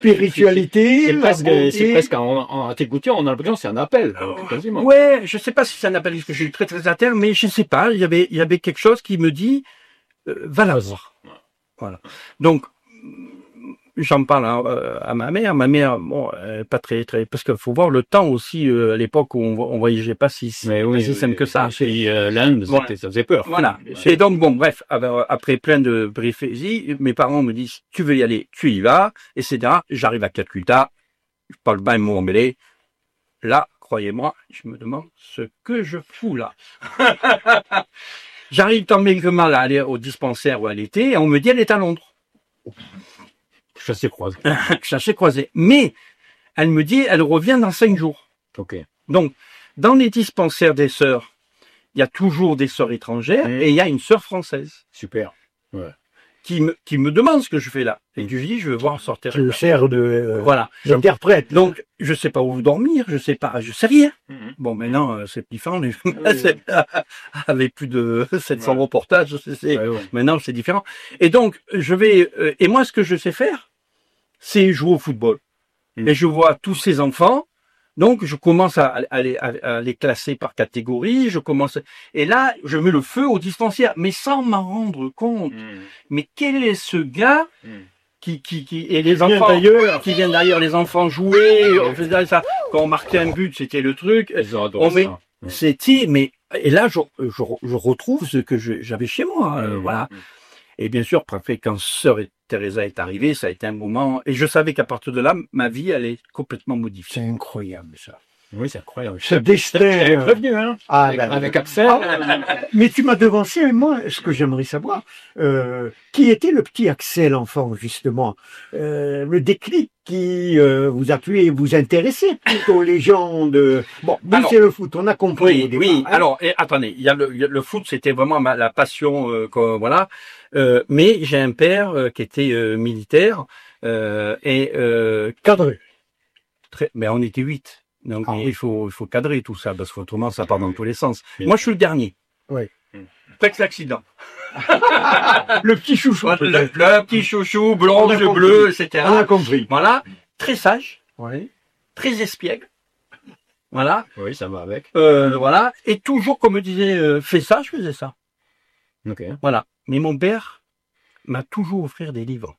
spiritualité. C'est presque en t'écoutant, on a l'impression que c'est un appel, quasiment. Ouais, je sais pas si c'est un appel, parce que je suis très très à terre, mais je sais pas, il y avait quelque chose qui me dit, va là-bas. Voilà. Donc, j'en parle à ma mère. Ma mère, bon, pas très, parce qu'il faut voir le temps aussi, à l'époque où on voyageait pas si simple que ça. L'Inde, ça faisait peur. Voilà. Et donc, bon, bref, après plein de périphéries, mes parents me disent, tu veux y aller, tu y vas, etc. J'arrive à Calcutta, je parle pas un mot anglais. Là, croyez-moi, je me demande ce que je fous là. J'arrive tant bien que mal à aller au dispensaire où elle était, et on me dit, elle est à Londres. Chassé croisé. Chassé croisé. Mais, elle me dit, elle revient dans 5 jours. Ok. Donc, dans les dispensaires des sœurs, il y a toujours des sœurs étrangères, et il y a une sœur française. Super. Ouais. Qui me demande ce que je fais là. Et je lui dis, je veux voir sortir. Je sers voilà. J'interprète. Donc, je sais pas où dormir, je sais rien. Bon, maintenant, c'est différent. Avec plus de 700 reportages, maintenant, c'est différent. Et donc, je vais, et moi, ce que je sais faire, c'est jouer au football. Et je vois tous ces enfants. Donc, je commence à les classer par catégorie, et là, je mets le feu au dispensaire, mais sans m'en rendre compte. Mais quel est ce gars et les enfants d'ailleurs, qui viennent d'ailleurs, les enfants jouer, on faisait ça. Quand on marquait un but, c'était le truc. C'était, mais, et là, je retrouve ce que j'avais chez moi, voilà. Et bien sûr, après, quand Sœur Teresa est arrivée, ça a été un moment, et je savais qu'à partir de là, ma vie allait complètement modifier. C'est incroyable, ça. Oui, c'est incroyable. Ce destin. Revenu, hein. Avec Axel. Mais tu m'as devancé, moi, ce que j'aimerais savoir, qui était le petit Axel enfant, justement? Le déclic qui vous a pu vous intéresser plutôt aux légendes. Bon, c'est le foot, on a compris. Oui. Alors, attendez, il y a le foot, c'était vraiment la passion, voilà. Mais j'ai un père qui était militaire cadré. Mais on était 8. Donc il faut cadrer tout ça, parce qu'autrement ça part dans tous les sens. Moi je suis le dernier. Oui. Faites l'accident. Le petit chouchou. Le petit chouchou, blanc, bleu, etc. On a compris. Voilà. Très sage. Oui. Très espiègle. Voilà. Oui, ça va avec. Voilà. Et toujours, comme me disait, fais ça, je faisais ça. Ok. Voilà. Mais mon père m'a toujours offert des livres.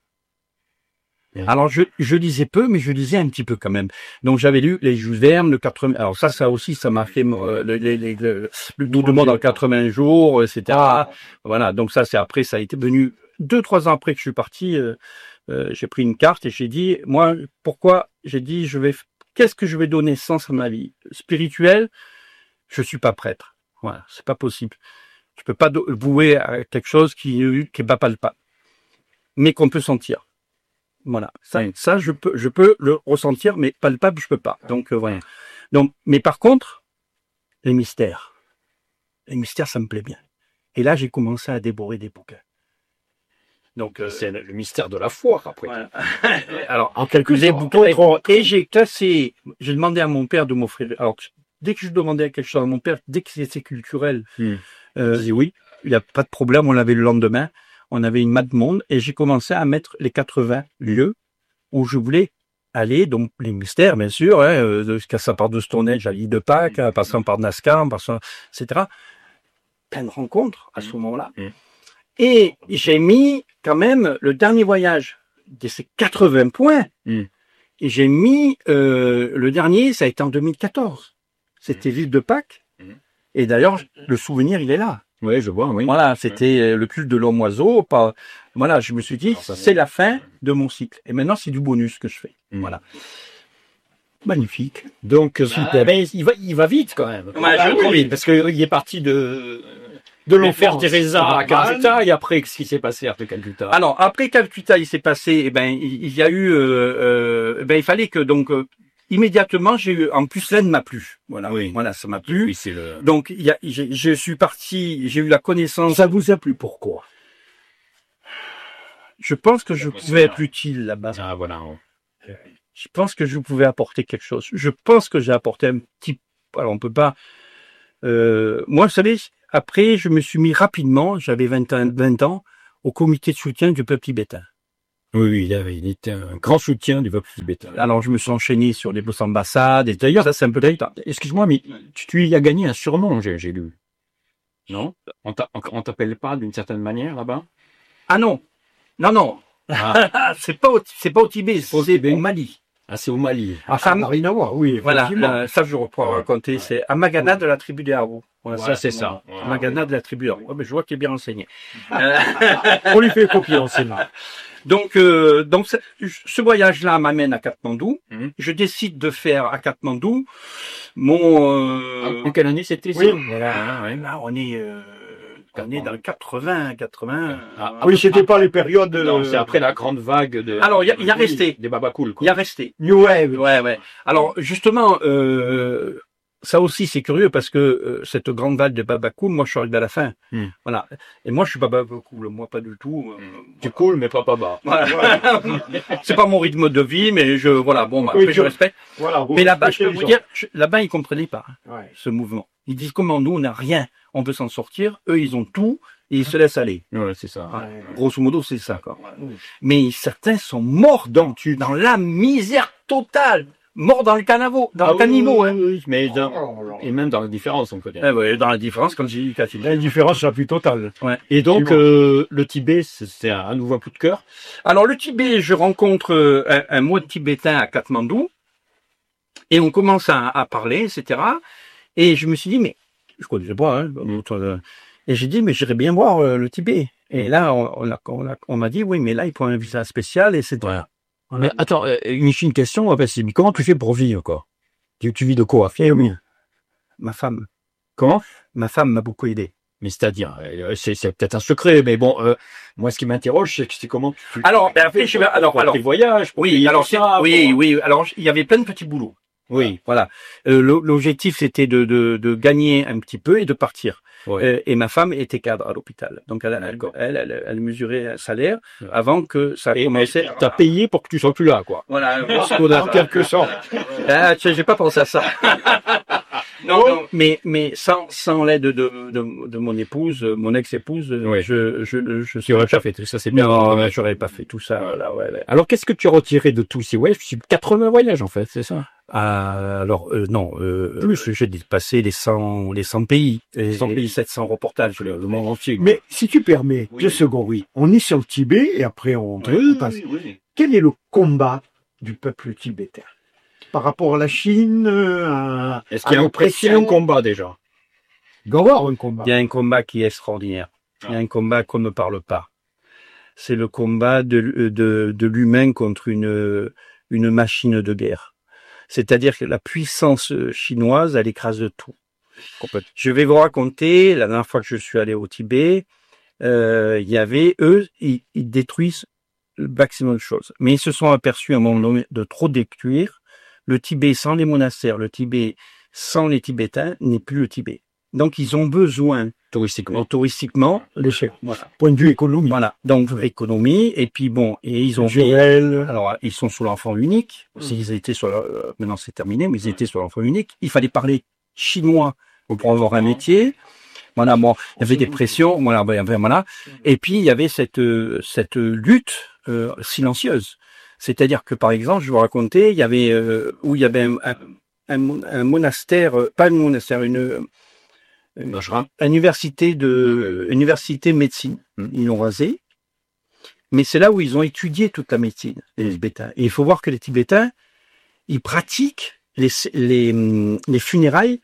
Alors je lisais peu, mais je lisais un petit peu quand même. Donc j'avais lu les Jules Verne, le 80. Alors ça aussi, ça m'a fait le Doux de monde dans 80 jours, etc. Voilà. Donc ça, c'est après, ça a été venu 2-3 ans après que je suis parti. J'ai pris une carte et j'ai dit, moi, pourquoi? J'ai dit, qu'est-ce que je vais donner sens à ma vie spirituelle? Je suis pas prêtre. Voilà, c'est pas possible. Je peux pas vouer à quelque chose qui est pas palpable, mais qu'on peut sentir. Voilà, ça je peux le ressentir, mais palpable je peux pas. Donc voilà. Donc, mais par contre, les mystères, ça me plaît bien. Et là, j'ai commencé à dévorer des bouquins. Donc c'est le mystère de la foi après. Voilà. Alors en quelque sorte, et j'ai demandé à mon père de m'offrir. Alors dès que je demandais quelque chose à mon père, dès que c'était culturel, il disait oui, il n'y a pas de problème, on l'avait le lendemain. On avait une map monde et j'ai commencé à mettre les 80 lieux où je voulais aller, donc les mystères, bien sûr, ça part de Stonehenge à l'île de Pâques, passant par Nazca, etc. Plein de rencontres à ce moment-là. Et j'ai mis quand même le dernier voyage de ces 80 points. Et j'ai mis le dernier, ça a été en 2014. C'était l'île de Pâques. Et d'ailleurs, le souvenir, il est là. Oui, je vois, oui. Voilà, c'était le culte de l'homme-oiseau. Voilà, je me suis dit, c'est la fin de mon cycle. Et maintenant, c'est du bonus que je fais. Voilà. Magnifique. Donc, il va vite quand même. Oui, parce qu'il est parti de l'enfer Teresa à Calcutta, et après, qu'est-ce qui s'est passé après Calcutta? Alors, après Calcutta, il s'est passé, il y a eu, il fallait que, donc, immédiatement, j'ai eu, en plus, l'Inde m'a plu. Voilà. Voilà, ça m'a plu. Oui, Donc, je suis parti, j'ai eu la connaissance. Ça vous a plu, pourquoi? Je pense que je pouvais être utile là-bas. Ah, voilà. Je pense que je pouvais apporter quelque chose. Je pense que j'ai apporté un petit, alors on peut pas, moi, vous savez, après, je me suis mis rapidement, j'avais 20 ans, au comité de soutien du peuple tibétain. Oui, il était un grand soutien du peuple tibétain. Alors, je me suis enchaîné sur les ambassades. Et d'ailleurs, ça, c'est un peu... Excuse-moi, mais tu y as gagné un surnom, j'ai lu. Non? On t'appelle pas d'une certaine manière, là-bas? Ah non. Non. Ah. c'est pas au Tibet, c'est au Mali. Ah, c'est au Mali. Ah, ça n'a rien à voir, oui. Voilà, ça je reprends à raconter, c'est Amagana de la tribu des Haro. Voilà, ça c'est ça. Amagana de la tribu des Haro. Ouais, mais je vois qu'il est bien renseigné. On lui fait copier l'enseignement. Donc ce voyage-là m'amène à Katmandou. Je décide de faire à Katmandou mon... En quelle année c'était? Oui, voilà. Là, on est dans 80. Oui, c'était pas les périodes... Non, c'est après la grande vague de... Alors, il y a resté. Des Babacool. Il y a resté. New Wave. Ouais. Alors, justement, ça aussi, c'est curieux parce que cette grande vague de Babacool, moi, je suis arrivé à la fin. Voilà. Et moi, je suis pas Babacool. Moi, pas du tout. Tu cool, mais pas bas. Voilà. C'est pas mon rythme de vie, mais je respecte. Voilà, mais là-bas, je peux vous dire, là-bas, ils comprenaient pas ce mouvement. Ils disent comment nous, on n'a rien. On peut s'en sortir. Eux, ils ont tout. Et ils se laissent aller. Ouais, c'est ça. Grosso modo, c'est ça, quoi. Mais certains sont morts dans la misère totale. Morts dans le caniveau, le caniveau, hein. Oui, mais et même dans la différence, on peut dire. Ouais, dans la différence, quand j'ai dit la différence la plus totale. Ouais. Et donc, le Tibet, c'est à nouveau un coup de cœur. Alors, le Tibet, je rencontre un moine tibétain à Katmandou. Et on commence à parler, etc. Et je me suis dit, mais, je connaissais pas, hein. Et j'ai dit, mais j'irais bien voir le Tibet. Et là, on m'a dit, oui, mais là, il faut un visa spécial, et c'est... Ouais. Mais attends, une question, comment tu fais pour vivre, quoi? Tu vis de quoi? Ma femme. Comment? Ma femme m'a beaucoup aidé. Mais c'est-à-dire, c'est peut-être un secret, mais bon, moi, ce qui m'interroge, c'est comment tu... Alors, tes voyages, oui, alors, oui, alors, il y avait plein de petits boulots. Oui, voilà. L'objectif, c'était de gagner un petit peu et de partir. Ouais. Et ma femme était cadre à l'hôpital. Donc, elle mesurait un salaire avant que ça commence. T'as payé pour que tu sois plus là, quoi. Voilà. En quelque sorte. Ah, j'ai pas pensé à ça. Non, mais sans l'aide de mon épouse, mon ex-épouse, je n'aurais pas fait ça, c'est bien. Non, j'aurais pas fait tout ça. Voilà, ouais. Alors, qu'est-ce que tu as retiré de tous ces voyages? 80 voyages, en fait, c'est ça? Non, plus, j'ai dépassé les 100 pays. Les 100 pays, 700 reportages, le monde entier. Mais, si tu permets, 2 secondes, oui. On est sur le Tibet, et après, on passe. Oui. Quel est le combat du peuple tibétain? Par rapport à la Chine, est-ce qu'il y a un combat déjà? Il doit y avoir un combat. Il y a un combat qui est extraordinaire. Il y a un combat qu'on ne parle pas. C'est le combat de l'humain contre une machine de guerre. C'est-à-dire que la puissance chinoise, elle écrase tout. Je vais vous raconter, la dernière fois que je suis allé au Tibet, il y avait, ils détruisent le maximum de choses. Mais ils se sont aperçus à un moment donné de trop détruire. Le Tibet sans les monastères, le Tibet sans les Tibétains n'est plus le Tibet. Donc, ils ont besoin, touristiquement, voilà. Point de vue économique. Voilà. Donc, économie, et puis bon, et ils ont alors, ils sont sur l'enfant unique. Ils étaient maintenant c'est terminé, mais ils étaient sur l'enfant unique. Il fallait parler chinois pour avoir un métier. Voilà, bon, il y avait des pressions, voilà. Et puis, il y avait cette lutte, silencieuse. C'est-à-dire que, par exemple, je vais vous raconter, il y avait un monastère, pas un monastère, une université médecine. Ils l'ont rasé. Mais c'est là où ils ont étudié toute la médecine, les Tibétains. Et il faut voir que les Tibétains, ils pratiquent les funérailles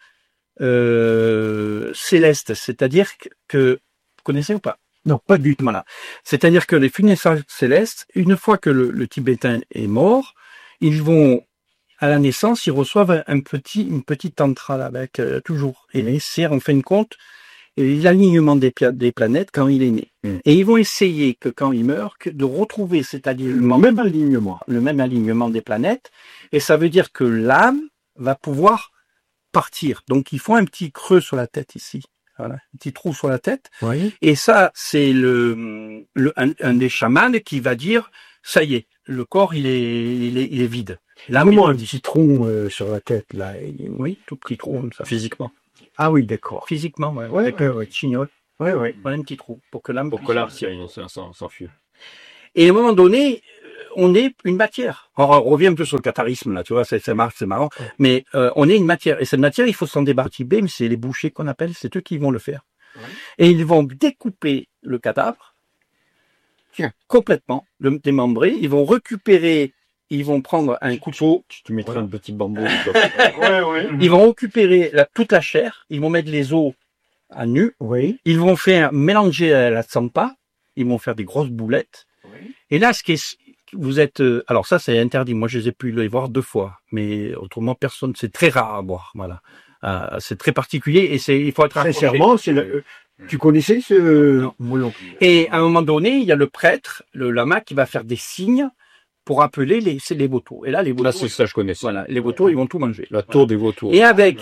célestes. C'est-à-dire que, vous connaissez ou pas? Non, pas du tout. Voilà. C'est-à-dire que les funérailles célestes, une fois que le Tibétain est mort, ils vont, à la naissance, ils reçoivent une petite tantra avec toujours. Et c'est, en fin de compte, l'alignement des planètes quand il est né. Et ils vont essayer que quand il meurt, de retrouver cet alignement. Le même alignement des planètes. Et ça veut dire que l'âme va pouvoir partir. Donc, ils font un petit creux sur la tête ici. Voilà, un petit trou sur la tête. Oui. Et ça, c'est un des chamans qui va dire, ça y est, le corps, il est vide. Là, un petit trou sur la tête, là. Oui, tout petit trou, comme ça. Physiquement. Ah oui, d'accord. Physiquement, ouais. Ouais. Chignote. Ouais. Voilà un petit trou, pour que l'âme s'enfuit. Et à un moment donné, on est une matière. Alors, on revient un peu sur le catharisme, là, tu vois, c'est marrant. Mais on est une matière. Et cette matière, il faut s'en débarrasser. Mais c'est les bouchers qu'on appelle, c'est eux qui vont le faire. Et ils vont découper le cadavre complètement, le démembrer. Ils vont récupérer, ils vont prendre un couteau. Tu mettrais un petit bambou. Ils vont récupérer toute la chair. Ils vont mettre les os à nu. Oui. Ils vont faire mélanger à la tsampa. Ils vont faire des grosses boulettes. Oui. Et là, vous êtes, alors ça, c'est interdit. Moi, je les ai pu les voir 2 fois. Mais autrement, personne, c'est très rare à boire. Voilà. C'est très particulier et il faut être accroché. Sincèrement, tu connaissais ce... Non. Et à un moment donné, il y a le prêtre, le lama, qui va faire des signes pour appeler les vautours. Et là, les vautours. Là, c'est ça, je connais. Voilà. Les vautours, ils vont tout manger. La tour des vautours. Et avec,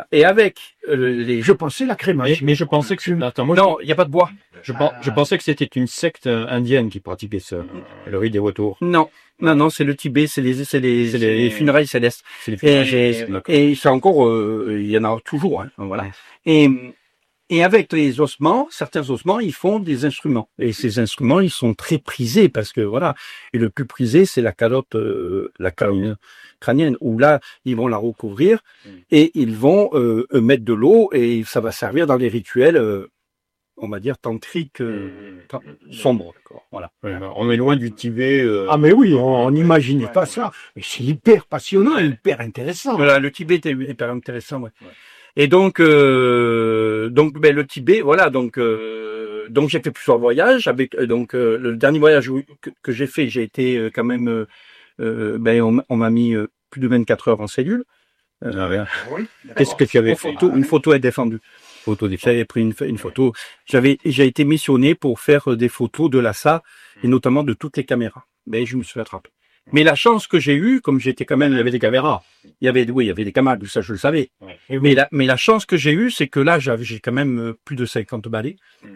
les... Je pensais la crémage. Mais je pensais que attends, moi, Non, il n'y a pas de bois. je pensais que c'était une secte indienne qui pratiquait ça, le riz des vautours. Non, c'est le Tibet, c'est les funérailles célestes. C'est les funérailles, d'accord. Et c'est encore, il y en a toujours, hein, voilà. Et avec les ossements, certains ossements, ils font des instruments. Et ces instruments, ils sont très prisés parce que voilà. Et le plus prisé, c'est la calotte, crânienne, où là, ils vont la recouvrir et ils vont mettre de l'eau et ça va servir dans les rituels, on va dire tantriques, sombres. D'accord. Voilà. Ouais, on est loin du Tibet. Ah mais oui, on n'imaginait pas ça. Mais c'est hyper passionnant, hyper intéressant. Voilà, le Tibet est hyper intéressant, ouais. Et donc le Tibet, voilà, donc j'ai fait plusieurs voyages avec le dernier voyage que j'ai fait, j'ai été quand même on m'a mis plus de 24 heures en cellule. Oui, qu'est-ce que tu avais fait? Une photo est défendue. J'avais pris une photo. J'ai été missionné pour faire des photos de Lhasa et notamment de toutes les caméras. Mais je me suis attrapé. Mais la chance que j'ai eue, comme j'étais quand même, il y avait des caméras. Il y avait des caméras, ça je le savais. Ouais. Mais la chance que j'ai eue, c'est que là, j'ai quand même plus de 50 balais,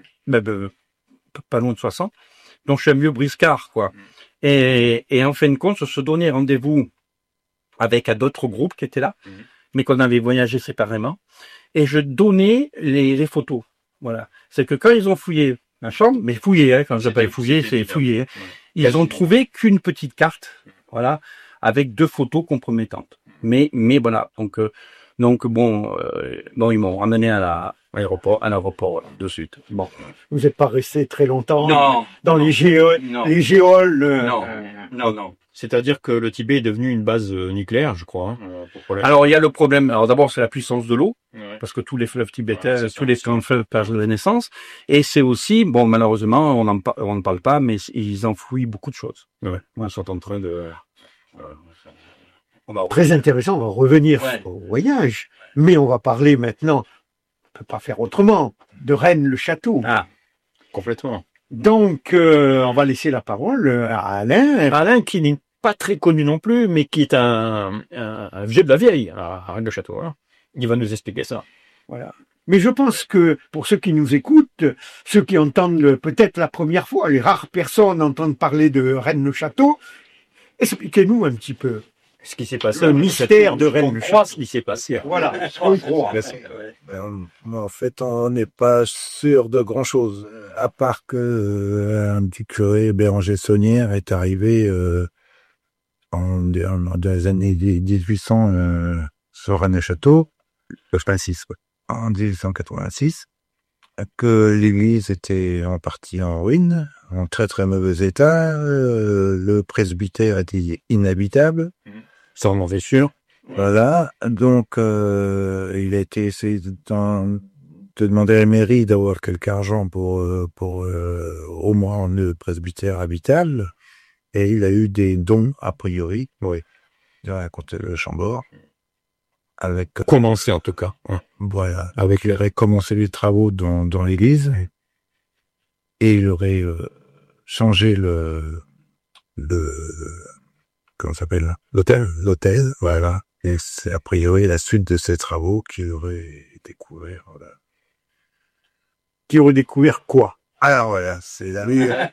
pas loin de 60. Donc je suis un vieux briscard, quoi. Et en fin de compte, on se donnait rendez-vous avec d'autres groupes qui étaient là, mais qu'on avait voyagé séparément. Et je donnais les photos. Voilà. C'est que quand ils ont fouillé ma chambre, mais fouillé, hein, quand j'appelle fouillé, c'est fouillé. Hein, ils ont trouvé qu'une petite carte, voilà, avec 2 photos compromettantes. Mais voilà. Donc bon, ils m'ont ramené à l'aéroport, voilà, de suite. Bon. Vous n'êtes pas resté très longtemps Non. dans les géoles. Non. C'est-à-dire que le Tibet est devenu une base nucléaire, je crois. Alors il y a le problème. Alors d'abord c'est la puissance de l'eau, parce que tous les fleuves tibétains, tous les grands fleuves perdent la naissance. Et c'est aussi, bon malheureusement on ne parle pas, mais ils enfouissent beaucoup de choses. Ouais. Ils sont en train de. Très intéressant. On va revenir au voyage, mais on va parler maintenant. On peut pas faire autrement de Rennes le château. Ah, complètement. Donc on va laisser la parole à Alain. Alain qui n'est pas très connu non plus, mais qui est un vieux de la vieille à Rennes le Château. Hein. Il va nous expliquer ça. Voilà. Mais je pense que pour ceux qui nous écoutent, ceux qui entendent peut-être la première fois, les rares personnes entendent parler de Rennes le Château, expliquez-nous un petit peu ce qui s'est passé. Le mystère de Rennes le Château. Ce qui s'est passé. Voilà. On croit. En fait, on n'est pas sûr de grand-chose, à part que un petit curé, Béranger Saunière, est arrivé dans les années 1800 sur Rennes-le-Château, en 1886, que l'église était en partie en ruine, en très très mauvais état, le presbytère était inhabitable. Ça on en est sûr. Voilà, donc il a été essayé de demander à la mairie d'avoir quelque argent pour au moins le presbytère habitable, et il a eu des dons a priori. Oui. Il a raconté le Chambord. Avec commencer en tout cas. Hein. Voilà, avec il aurait commencé les travaux dans l'église, et il aurait changé le comment ça s'appelle, l'hôtel, voilà. Et c'est a priori la suite de ces travaux qu'il aurait découvert. Voilà. Qui aurait découvert quoi? Alors voilà, c'est la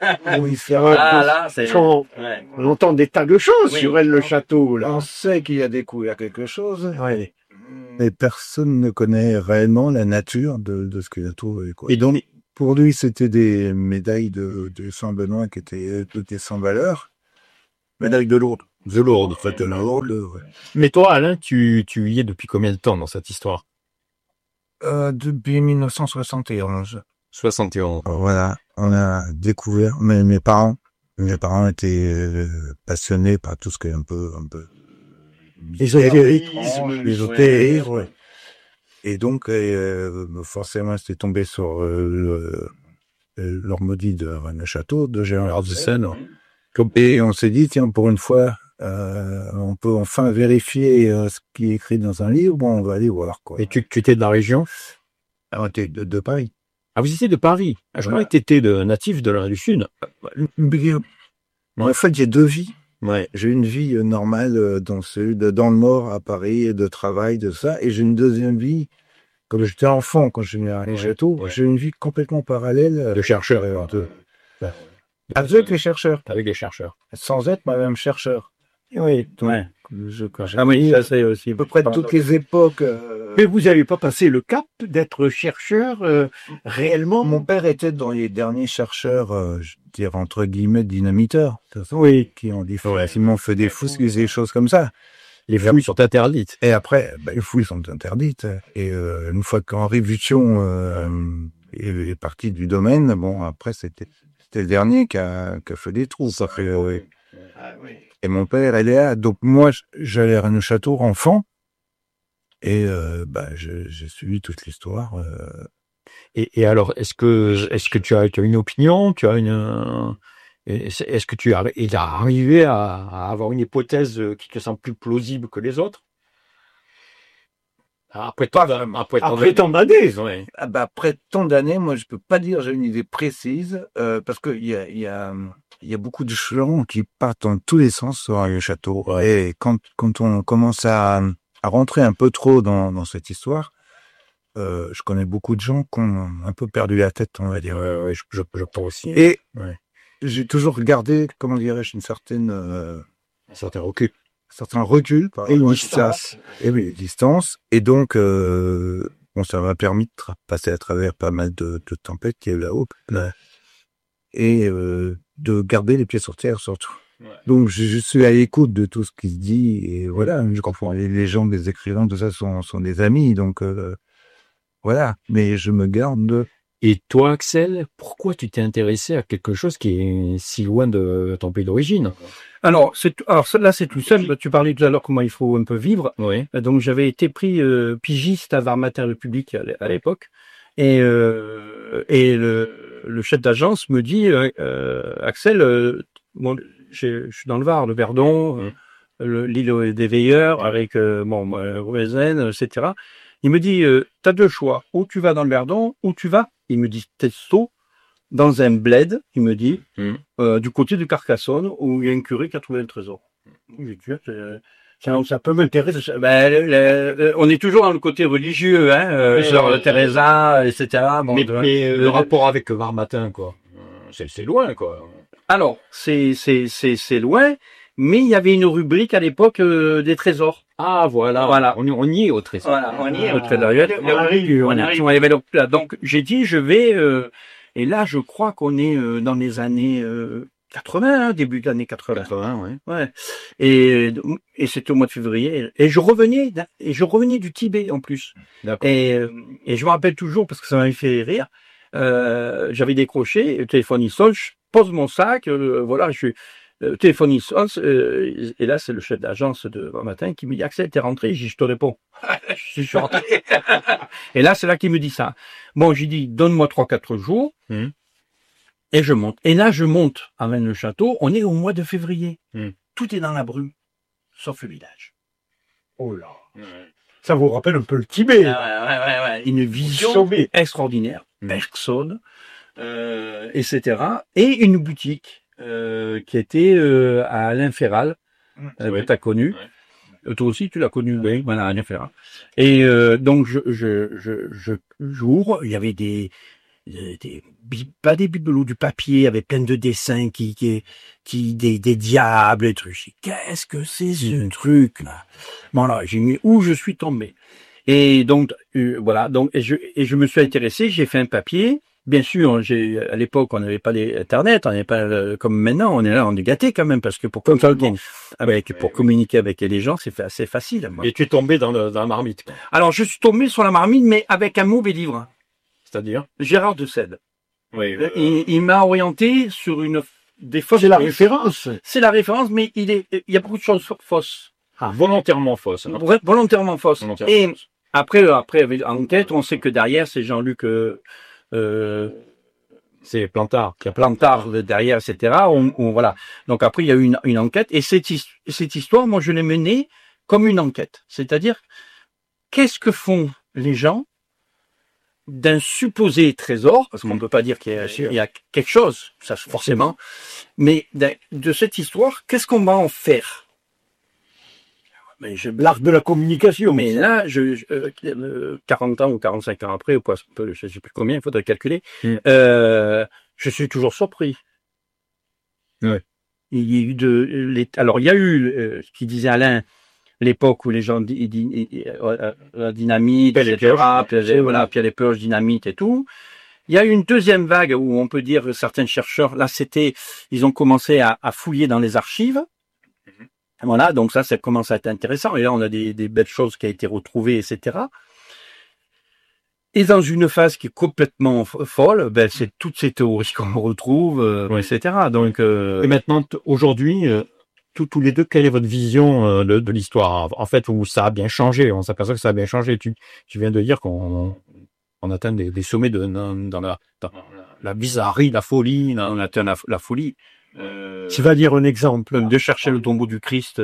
on entend des tas de choses sur Rennes le Château. Là. On sait qu'il a découvert quelque chose, ouais. Mais personne ne connaît réellement la nature de ce qu'il a trouvé. Quoi. Et donc, pour lui, c'était des médailles de Saint-Benoît qui étaient sans valeur. Médaille de Lourdes. De Lourdes, en fait, de la Lourdes, ouais. Mais toi, Alain, tu y es depuis combien de temps dans cette histoire? Depuis 1971. 71. Voilà, on a découvert, mes parents étaient passionnés par tout ce qui est un peu ésotérisme, ouais. Et donc, forcément, c'était tombé sur l'Ormodie de Rennes-le-Château, de Gérard de Seine. Et on s'est dit, tiens, pour une fois, on peut enfin vérifier ce qui est écrit dans un livre. Bon, on va aller voir, quoi. Et tu étais de la région? Ah, on était de Paris. Ah, vous étiez de Paris. Ah, je croyais que tu étais natif de du Sud. En fait, j'ai deux vies. Ouais. J'ai une vie normale dans le Nord, à Paris, de travail, de ça. Et j'ai une deuxième vie, comme j'étais enfant, quand je suis venu à Rennes-le-Château, j'ai une vie complètement parallèle. De chercheur. Avec les chercheurs. Avec les chercheurs. Sans être moi-même chercheur. Oui. Ouais. Ah oui, Ça c'est aussi. à peu près de toutes les époques. Mais vous n'avez pas passé le cap d'être chercheur réellement? Mon père était dans les derniers chercheurs, je dirais entre guillemets, dynamiteurs. Oui. Qui ont difficilement fait des fouilles, des choses comme ça. Les fouilles sont interdites. Et après, les fouilles sont interdites. Et une fois qu'Henri Vuitton est parti du domaine, bon, après, c'était le dernier qui a fait des trous. Ça fait, Ah, oui. Et mon père, elle est là. Donc moi, j'allais à Rennes-le-Château enfant. Et j'ai suivi toute l'histoire. Et alors, est-ce que tu as une opinion? Tu as est-ce que il est arrivé à avoir une hypothèse qui te semble plus plausible que les autres? Après tant d'années. Ouais. Après tant d'années, moi, je peux pas dire j'ai une idée précise, parce que il y a beaucoup de gens qui partent dans tous les sens sur le château. Ouais. Et quand on commence à rentrer un peu trop dans cette histoire, je connais beaucoup de gens qui ont un peu perdu la tête, on va dire. Ouais, je pense aussi. Et j'ai toujours gardé, comment dirais-je, un certain recul par Et une rapport à distance. Et oui, distance. Et donc, ça m'a permis de passer à travers pas mal de tempêtes qu'il y a eu là-haut. Ouais. Et de garder les pieds sur terre, surtout. Ouais. Donc, je suis à l'écoute de tout ce qui se dit. Et voilà, je comprends. Les gens, les écrivains, tout ça sont des amis. Donc, voilà. Mais je me garde de... Et toi, Axel, pourquoi tu t'es intéressé à quelque chose qui est si loin de ton pays d'origine? Alors là, c'est tout seul. Tu parlais tout à l'heure comment il faut un peu vivre. Oui. Donc, j'avais été pris pigiste à Varmater le public à l'époque. Et le chef d'agence me dit, Axel, bon, je suis dans le Var, le Verdon, l'île des Veilleurs, avec Rouezen, etc. Il me dit, t'as deux choix. Ou tu vas dans le Verdon, ou tu vas, il me dit, testo, dans un bled, il me dit, du côté de Carcassonne, où il y a un curé qui a trouvé un trésor. J'ai dit, ça peut m'intéresser. On est toujours dans le côté religieux, sur Teresa, etc. Bon, mais le rapport avec Varmatin, quoi. C'est loin, quoi. Alors, c'est loin, mais il y avait une rubrique à l'époque des trésors. Ah, voilà. On y est au trésor. Voilà, on y est au trésor. Donc, j'ai dit, je vais, et là, je crois qu'on est dans les années 80, début de l'année 80. 80, ouais. Et c'était au mois de février. Et je revenais du Tibet en plus. D'accord. Et je me rappelle toujours parce que ça m'avait fait rire. J'avais décroché, le téléphone il sonne, je pose mon sac, je suis téléphone il sonne, et là c'est le chef d'agence de matin qui me dit Axel, t'es rentré? Je te réponds. Je suis rentré. Et là c'est là qu'il me dit ça. Bon, j'ai dit donne-moi 3-4 jours. Et je monte. Et là, je monte à Rennes-le-Château. On est au mois de février. Tout est dans la brume, sauf le village. Oh là. Ça vous rappelle un peu le Tibet. Ouais. Une vision extraordinaire. Personne, etc. Et une boutique qui était à Alain Ferral. T'as connu. Ouais. Toi aussi, tu l'as connu. Oui, voilà, Alain Ferral. Et donc, j'ouvre. Il y avait pas des bibelots, du papier avec plein de dessins des diables et trucs. Qu'est-ce que c'est ce truc là? Bon là, j'ai mis où je suis tombé. Et donc voilà, donc et je me suis intéressé, j'ai fait un papier Bien sûr, à l'époque, on n'avait pas Internet, on n'avait pas comme maintenant, on est là, on est gâté quand même, parce que pour communiquer avec les gens, c'est assez facile. Moi. Et tu es tombé dans la marmite. Quoi. Alors, je suis tombé sur la marmite, mais avec un mauvais livre. C'est-à-dire Gérard de Sède. Oui. Il m'a orienté sur des fausses. C'est la référence. C'est la référence, mais il y a beaucoup de choses fausses. Volontairement fausses. Hein. Volontairement fausses. Volontairement fausses. Après, avec enquête, on sait que derrière, c'est Jean-Luc, c'est Plantard. Il y a Plantard derrière, etc. Voilà. Donc après, il y a eu une enquête. Et cette histoire, moi, je l'ai menée comme une enquête. C'est-à-dire, qu'est-ce que font les gens d'un supposé trésor, parce qu'on ne peut pas dire qu'il y a quelque chose, ça forcément, mais de cette histoire, qu'est-ce qu'on va en faire? L'art de la communication. Mais là, 40 ans ou 45 ans après, ou quoi, je ne sais plus combien, il faudrait calculer, je suis toujours surpris. Ouais. Il y a eu alors, il y a eu, ce qu'il disait Alain, l'époque où les gens la dynamite, Pierre etc., voilà, Pierre les Purges, dynamite et tout. Il y a eu une deuxième vague où on peut dire certains chercheurs, là ils ont commencé à fouiller dans les archives. Voilà, donc ça commence à être intéressant. Et là, on a des belles choses qui ont été retrouvées, etc. Et dans une phase qui est complètement folle, c'est toutes ces théories qu'on retrouve, etc. Donc, et maintenant, aujourd'hui, tous les deux, quelle est votre vision de l'histoire? En fait, où ça a bien changé, on s'aperçoit que ça a bien changé. Tu viens de dire qu'on atteint des sommets dans la bizarrerie, la folie. On atteint la folie. Tu vas dire un exemple. De chercher le tombeau du Christ.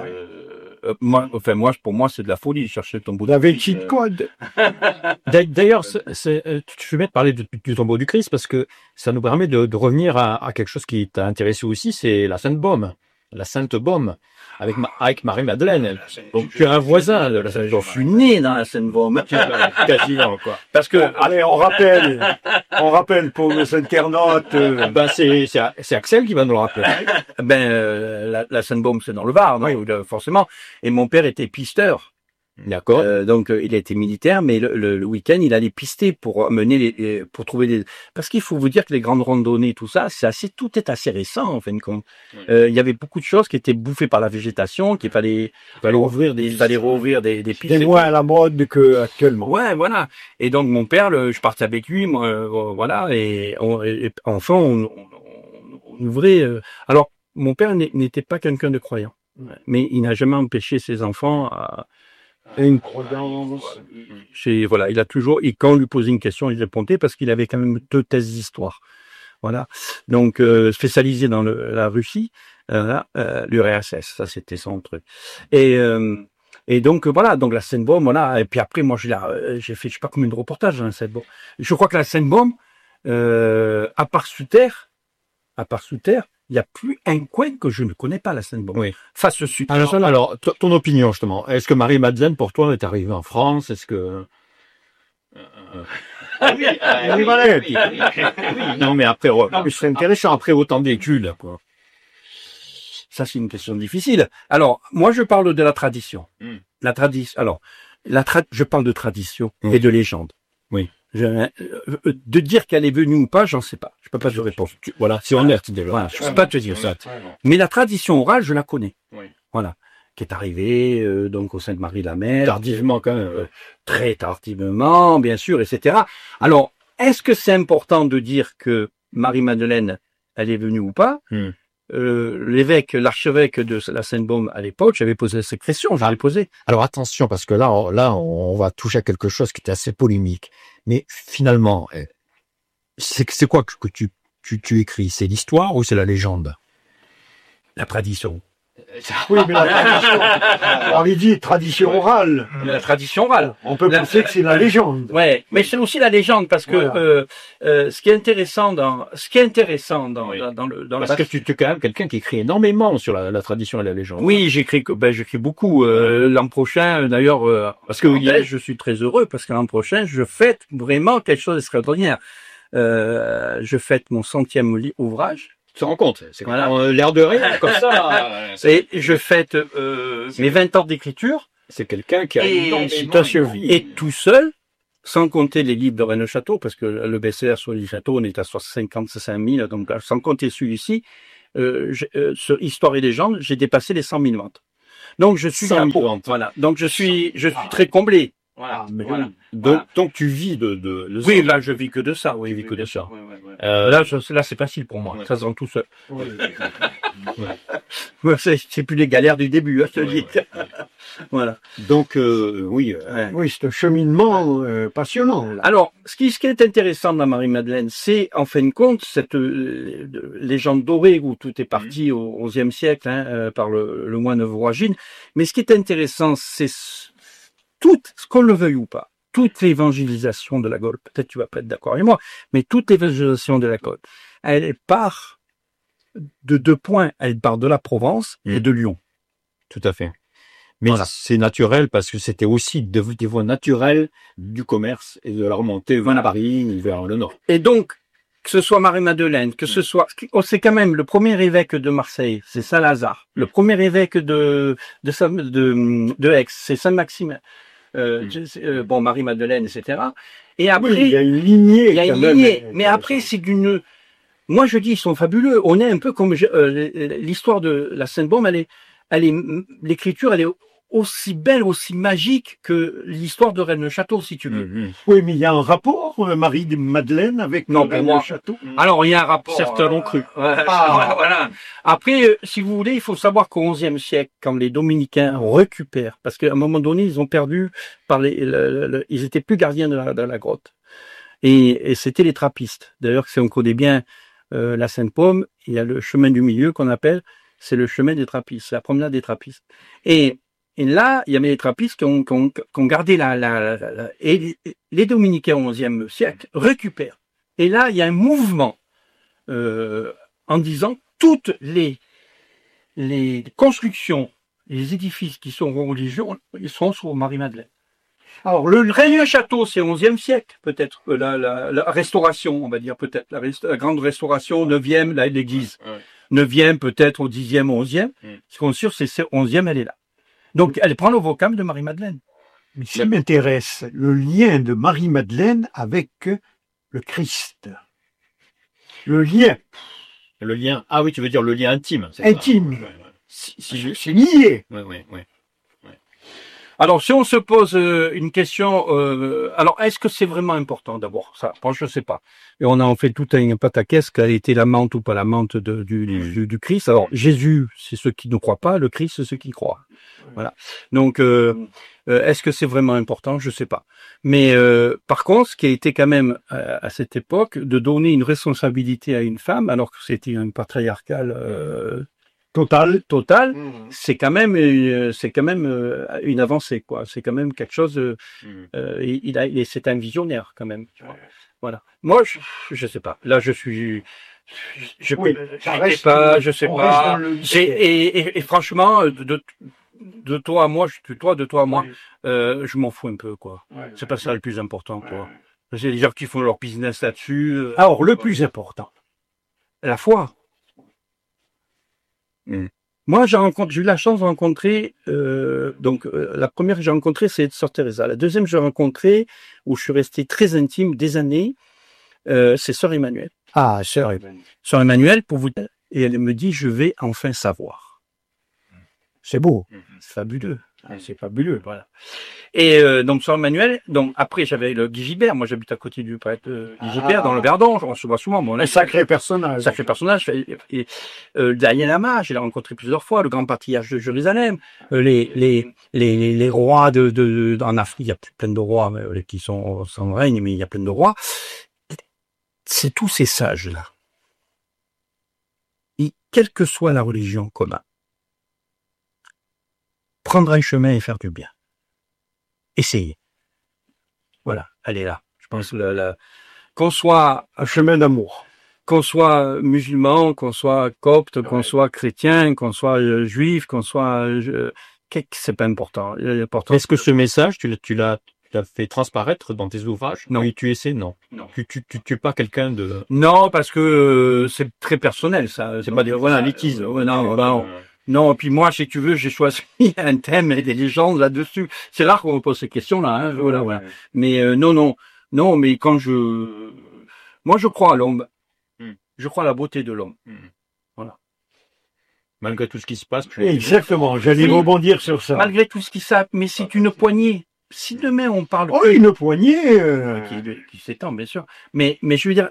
Pour moi, c'est de la folie de chercher le tombeau du Christ. Avec cheat code. D'ailleurs, tu veux parler du tombeau du Christ parce que ça nous permet de revenir à quelque chose qui t'a intéressé aussi, c'est la Sainte Baume. La Sainte Baume, avec Marie-Madeleine. Donc, tu es un voisin de la Sainte Baume. Je suis né dans la Sainte Baume. Quasiment, quoi. Parce que, allez, on rappelle pour nos internautes, c'est Axel qui va nous le rappeler. La Sainte Baume, c'est dans le Var, non? Forcément. Et mon père était pisteur. D'accord. Donc il a été militaire, mais le week-end il allait pister pour mener pour trouver des. Parce qu'il faut vous dire que les grandes randonnées, tout ça, tout est assez récent en fin de compte. Il y avait beaucoup de choses qui étaient bouffées par la végétation, qu'il fallait rouvrir des pistes. C'est moins à la mode que actuellement. Ouais, voilà. Et donc mon père, je partais avec lui, voilà, et enfin on ouvrait. Alors mon père n'était pas quelqu'un de croyant, mais il n'a jamais empêché ses enfants à une prudence. Voilà, il a toujours, et quand on lui posait une question, il répondait parce qu'il avait quand même 2 thèses d'histoire. Voilà. Donc, spécialisé dans la Russie, l'URSS, ça c'était son truc. Et donc, voilà, donc la Sainte-Baume, voilà. Et puis après, moi, j'ai fait, je sais pas combien de reportages dans la Sainte-Baume. Je crois que la Sainte-Baume, à part sous terre, il n'y a plus un coin que je ne connais pas, la Sainte-Baume. Oui. Face sud. Alors, ton opinion, justement. Est-ce que Marie-Madeleine, pour toi, est arrivée en France? Est-ce que... Oui. Non, mais après, c'est intéressant. Après autant d'études, quoi. Ça, c'est une question difficile. Alors, moi, je parle de la tradition. La tradition. Alors, je parle de tradition et de légende. Oui. De dire qu'elle est venue ou pas, j'en sais pas. Je peux pas te répondre. Voilà, c'est honnête. Voilà, je peux pas te dire ça. Mais la tradition orale, je la connais. Oui. Voilà, qui est arrivée donc au Sainte-Marie-la-Mère. Tardivement quand même. Très tardivement, bien sûr, etc. Alors, est-ce que c'est important de dire que Marie-Madeleine, elle est venue ou pas? L'évêque, l'archevêque de la Sainte-Baume à l'époque, j'avais posé cette question, je l'ai posée. Alors attention, parce que là, on va toucher à quelque chose qui était assez polémique. Mais finalement, c'est quoi que tu écris? C'est l'histoire ou c'est la légende? La tradition. Oui, mais la tradition. Alors, il dit tradition orale. La tradition orale. On peut penser que c'est la légende. Ouais, mais c'est aussi la légende parce que ce qui est intéressant dans parce que tu es quand même quelqu'un qui écrit énormément sur la tradition et la légende. Oui, j'écris beaucoup. L'an prochain, d'ailleurs, parce que je suis très heureux parce que l'an prochain, je fête vraiment quelque chose d'extraordinaire. Je fête mon 100e ouvrage. Tu te rends compte, c'est voilà. L'air de rien, comme ça. Et je fête mes 20 ans d'écriture. C'est quelqu'un qui a une citation. Et tout seul, sans compter les livres de Rennes-le-Château, parce que le best-seller sur les châteaux, on est à 55 000, donc sans compter celui-ci, sur Histoire et légende, j'ai dépassé les 100 000 ventes. Donc je suis 100 000 ventes. voilà. Donc je suis très comblé. Voilà. voilà. Donc tu vis de Oui, là je vis que de ça. Oui, Tu vis que de ça. Là c'est facile pour moi. Ça se rend tout seul. Ouais, c'est plus les galères du début, je te dis. Voilà. Donc oui. Oui, c'est un cheminement passionnant. Là. Alors, ce qui est intéressant dans Marie-Madeleine, c'est en fin de compte cette légende dorée où tout est parti au XIe siècle par le moine Voragine. Mais ce qui est intéressant, c'est toute, ce qu'on le veuille ou pas, toute l'évangélisation de la Gaule. Peut-être tu vas pas être d'accord avec moi, mais toute l'évangélisation de la Gaule, elle part de 2 points. Elle part de la Provence et de Lyon. Tout à fait. Mais Voilà. c'est naturel parce que c'était aussi des voies naturelles du commerce et de la remontée vers Paris ou vers le nord. Et donc, que ce soit Marie-Madeleine, que ce soit, c'est quand même le premier évêque de Marseille, c'est Saint-Lazare. Le premier évêque de Aix, c'est Saint-Maximin. Bon, Marie-Madeleine, etc. Et après, Oui, il y a une lignée. il y a quand une même. lignée. Mais après, c'est d'une, moi je dis, ils sont fabuleux. On est un peu comme l'histoire de la Sainte-Baume, l'écriture, elle est aussi belle, aussi magique que l'histoire de Rennes-le-Château, si tu veux. Oui, mais il y a un rapport, Marie-Madeleine, avec Non, pour moi. le château. Alors, il y a un rapport. Certains l'ont cru. Voilà. Après, si vous voulez, il faut savoir qu'au XIe siècle, quand les dominicains récupèrent, parce qu'à un moment donné, ils ont perdu ils étaient plus gardiens de la grotte. Et c'était les trappistes. D'ailleurs, si on connaît bien la Sainte-Paume, il y a le chemin du milieu qu'on appelle, c'est le chemin des trappistes, c'est la promenade des trappistes. Et là, il y avait les trappistes qui ont gardé et les dominicains au XIe siècle récupèrent. Et là, il y a un mouvement en disant toutes les constructions, les édifices qui sont religieux, ils sont sur Marie-Madeleine. Alors, le Rennes-le-Château, c'est au XIe siècle, peut-être, la restauration, on va dire, peut-être, la grande restauration, 9e, là, l'église. 9e, peut-être, au 10e, au 11e. Ce qu'on est sûr, c'est 11e, elle est là. Donc, elle prend le vocable de Marie-Madeleine. Mais ce qui m'intéresse, le lien de Marie-Madeleine avec le Christ. Le lien Le lien. Ah oui, tu veux dire le lien intime. C'est intime. Ça. C'est lié. Ouais. Alors, si on se pose une question, alors est-ce que c'est vraiment important d'abord ça? Bon, je sais pas. Et on a en fait tout un pataquès quelle était l'amante ou pas l'amante du Christ. Alors, Jésus, c'est ceux qui ne croient pas. Le Christ, c'est ceux qui croient. Voilà. Donc, est-ce que c'est vraiment important? Je sais pas. Mais par contre, ce qui a été quand même à cette époque de donner une responsabilité à une femme, alors que c'était un patriarcal total, c'est quand même une avancée, quoi. C'est quand même quelque chose. C'est un visionnaire quand même. Tu vois. Voilà. Moi, je sais pas. Là, je suis. Je sais pas. Et franchement, de toi à moi, je m'en fous un peu, quoi. C'est pas ça le plus important, quoi. C'est les gens qui font leur business là-dessus. Alors, le plus important. La foi. Moi, j'ai eu la chance de rencontrer, la première que j'ai rencontrée, c'est Sœur Teresa. La deuxième que j'ai rencontrée, où je suis resté très intime des années, c'est Sœur Emmanuelle. Ah, Sœur Emmanuelle. Sœur Emmanuelle, pour vous dire, et elle me dit, je vais enfin savoir. C'est beau. C'est fabuleux. C'est fabuleux. Voilà. Et donc Sœur Emmanuelle, donc après j'avais le Guy Gilbert, moi j'habite à côté du prêtre Guy Gilbert dans le Verdon, on se voit souvent. Bon, là, Un sacré personnage. Sacré personnage. Et Dalai Lama, je l'ai rencontré plusieurs fois, le grand patriarche de Jérusalem, les rois en Afrique, il y a plein de rois qui sont sans règne, mais il y a plein de rois. C'est tous ces sages-là. Et quelle que soit la religion commune, prendre un chemin et faire du bien. Essayez. Voilà, elle est là. Je pense qu'on soit un chemin d'amour. Qu'on soit musulman, qu'on soit copte, qu'on soit chrétien, qu'on soit juif, qu'on soit c'est pas important. Est-ce que ce message tu l'as fait transparaître dans tes ouvrages? Non. Oui, tu essaies, non. Tu es pas quelqu'un de... Non, parce que c'est très personnel, ça. C'est pas dire, voilà, liquide. Non, Non, et puis moi, si tu veux, j'ai choisi un thème et des légendes là-dessus. C'est rare qu'on me pose ces questions-là, hein. Voilà. Mais non, mais moi, je crois à l'homme. Je crois à la beauté de l'homme. Voilà. Malgré tout ce qui se passe. Exactement, j'allais rebondir sur ça. Malgré tout ce qui s'appelle, mais c'est une poignée. Si demain on parle une poignée qui s'étend, bien sûr. Mais je veux dire,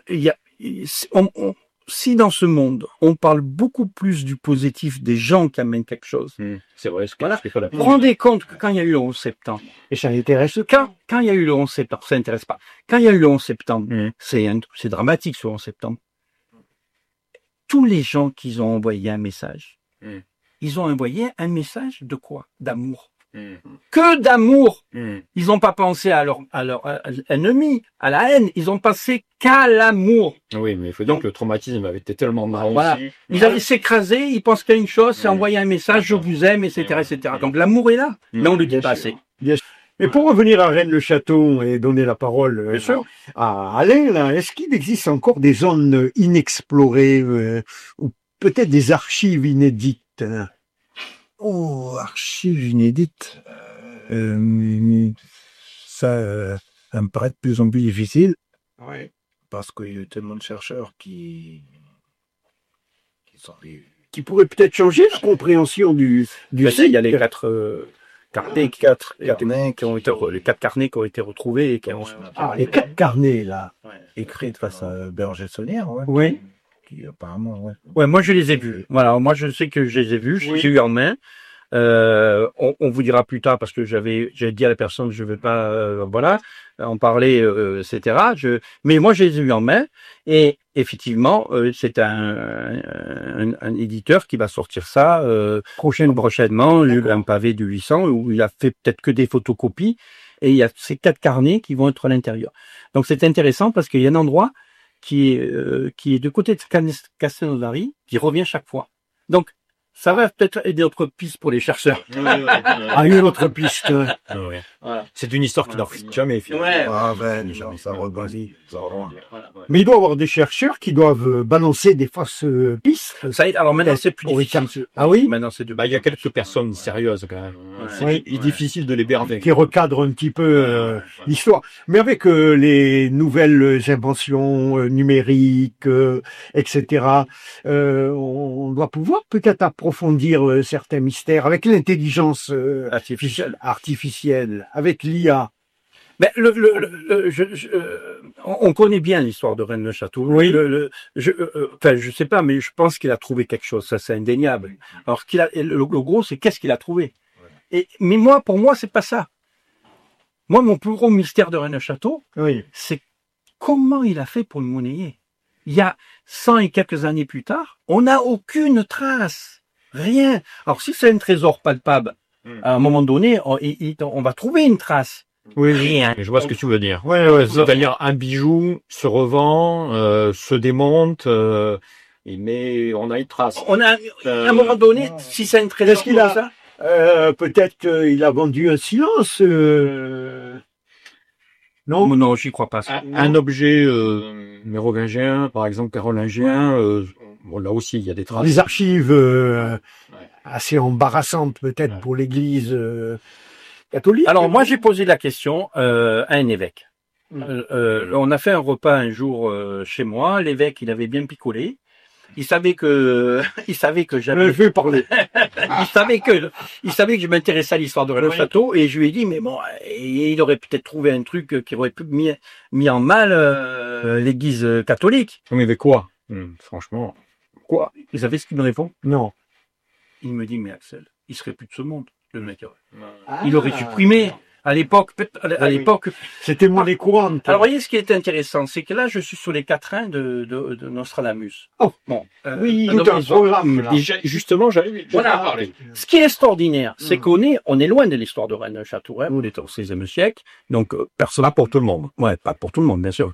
si dans ce monde on parle beaucoup plus du positif des gens qui amènent quelque chose. C'est vrai. Voilà. Vous vous rendez compte que quand il y a eu le 11 septembre, et ça intéresse quand il y a eu le 11 septembre, ça intéresse pas. Quand il y a eu le 11 septembre, c'est dramatique ce 11 septembre. Tous les gens qui ont envoyé un message, ils ont envoyé un message de quoi? D'amour. Que d'amour. Ils n'ont pas pensé à leur ennemi, à la haine. Ils ont pensé qu'à l'amour. Oui, mais il faut dire que le traumatisme avait été tellement marrant. Voilà. Ils allaient s'écraser, ils pensent qu'à une chose, c'est envoyer un message, je vous aime, etc., etc. Donc l'amour est là. Mais on le dit pas assez. Mais pour revenir à Rennes-le-Château et donner la parole à Alain, là, est-ce qu'il existe encore des zones inexplorées ou peut-être des archives inédites? Oh, archives inédites. Ça me paraît de plus en plus difficile. Ouais. Parce qu'il y a tellement de chercheurs qui pourraient peut-être changer la compréhension du site. Il y a les 4 carnets qui ont été les 4 carnets qui ont été retrouvés et qui ont... les 4 carnets là, écrits face à Berger-Saunière, oui. Qui apparemment, ouais, moi je les ai vus. Voilà, moi je sais que je les ai vus, j'ai eu en main. On vous dira plus tard parce que j'ai dit à la personne je veux pas en parler, etc. Mais moi je les ai eu en main et effectivement c'est un éditeur qui va sortir ça prochainement, un pavé de 800 où il a fait peut-être que des photocopies et il y a ces 4 carnets qui vont être à l'intérieur. Donc c'est intéressant parce qu'il y a un endroit qui est de côté de Castelnaudary qui revient chaque fois. Donc ça va peut-être aider notre piste pour les chercheurs. Une autre piste. Voilà. C'est une histoire qui n'en finit jamais. Ça rebondit. Mais il doit y avoir des chercheurs qui doivent balancer des fausses pistes. Ça aide. Alors maintenant, c'est plus difficile. Ah oui? Maintenant, c'est il y a quelques personnes sérieuses quand même. C'est difficile de les berner. Qui recadrent un petit peu l'histoire. Mais avec les nouvelles inventions numériques, etc., on doit pouvoir peut-être approfondir certains mystères avec l'intelligence artificielle, avec l'IA. Ben, on connaît bien l'histoire de Rennes-le-Château. Oui. Je sais pas, mais je pense qu'il a trouvé quelque chose. Ça, c'est indéniable. Alors, le gros, c'est qu'est-ce qu'il a trouvé. Mais pour moi, c'est pas ça. Moi, mon plus gros mystère de Rennes-le-Château, c'est comment il a fait pour le monnayer. Il y a 100 et quelques années plus tard, on n'a aucune trace. Rien. Alors, si c'est un trésor palpable, à un moment donné, on va trouver une trace. Oui, rien. Mais je vois ce que tu veux dire. C'est-à-dire un bijou se revend, se démonte, mais on a une trace. À un moment donné, si c'est un trésor, est-ce qu'il a ça peut-être qu'il a vendu un silence. Non, j'y crois pas. Un objet mérovingien, par exemple carolingien, là aussi il y a des traces. Les archives assez embarrassantes peut-être pour l'Église catholique. Alors moi j'ai posé la question à un évêque. On a fait un repas un jour chez moi. L'évêque il avait bien picolé. Il savait que j'avais fait parler. il savait que je m'intéressais à l'histoire de Rennes-le-Château et je lui ai dit mais bon, il aurait peut-être trouvé un truc qui aurait pu mis en mal l'Église catholique. Mais avec quoi? Franchement, quoi? Vous savez ce qu'il me répond? Non. Il me dit mais Axel, il serait plus de ce monde, le mec. Il aurait supprimé. À l'époque, c'était monnaie courante. Alors, voyez, ce qui est intéressant, c'est que là, je suis sur les 4 ans de Nostradamus. Oh, bon. Tout un programme, là. Justement, j'avais parlé. Ce qui est extraordinaire, c'est qu'on est loin de l'histoire de Rennes-le-Château. On est au XVIe siècle. Donc, personne. Pas pour tout le monde. Ouais, pas pour tout le monde, bien sûr.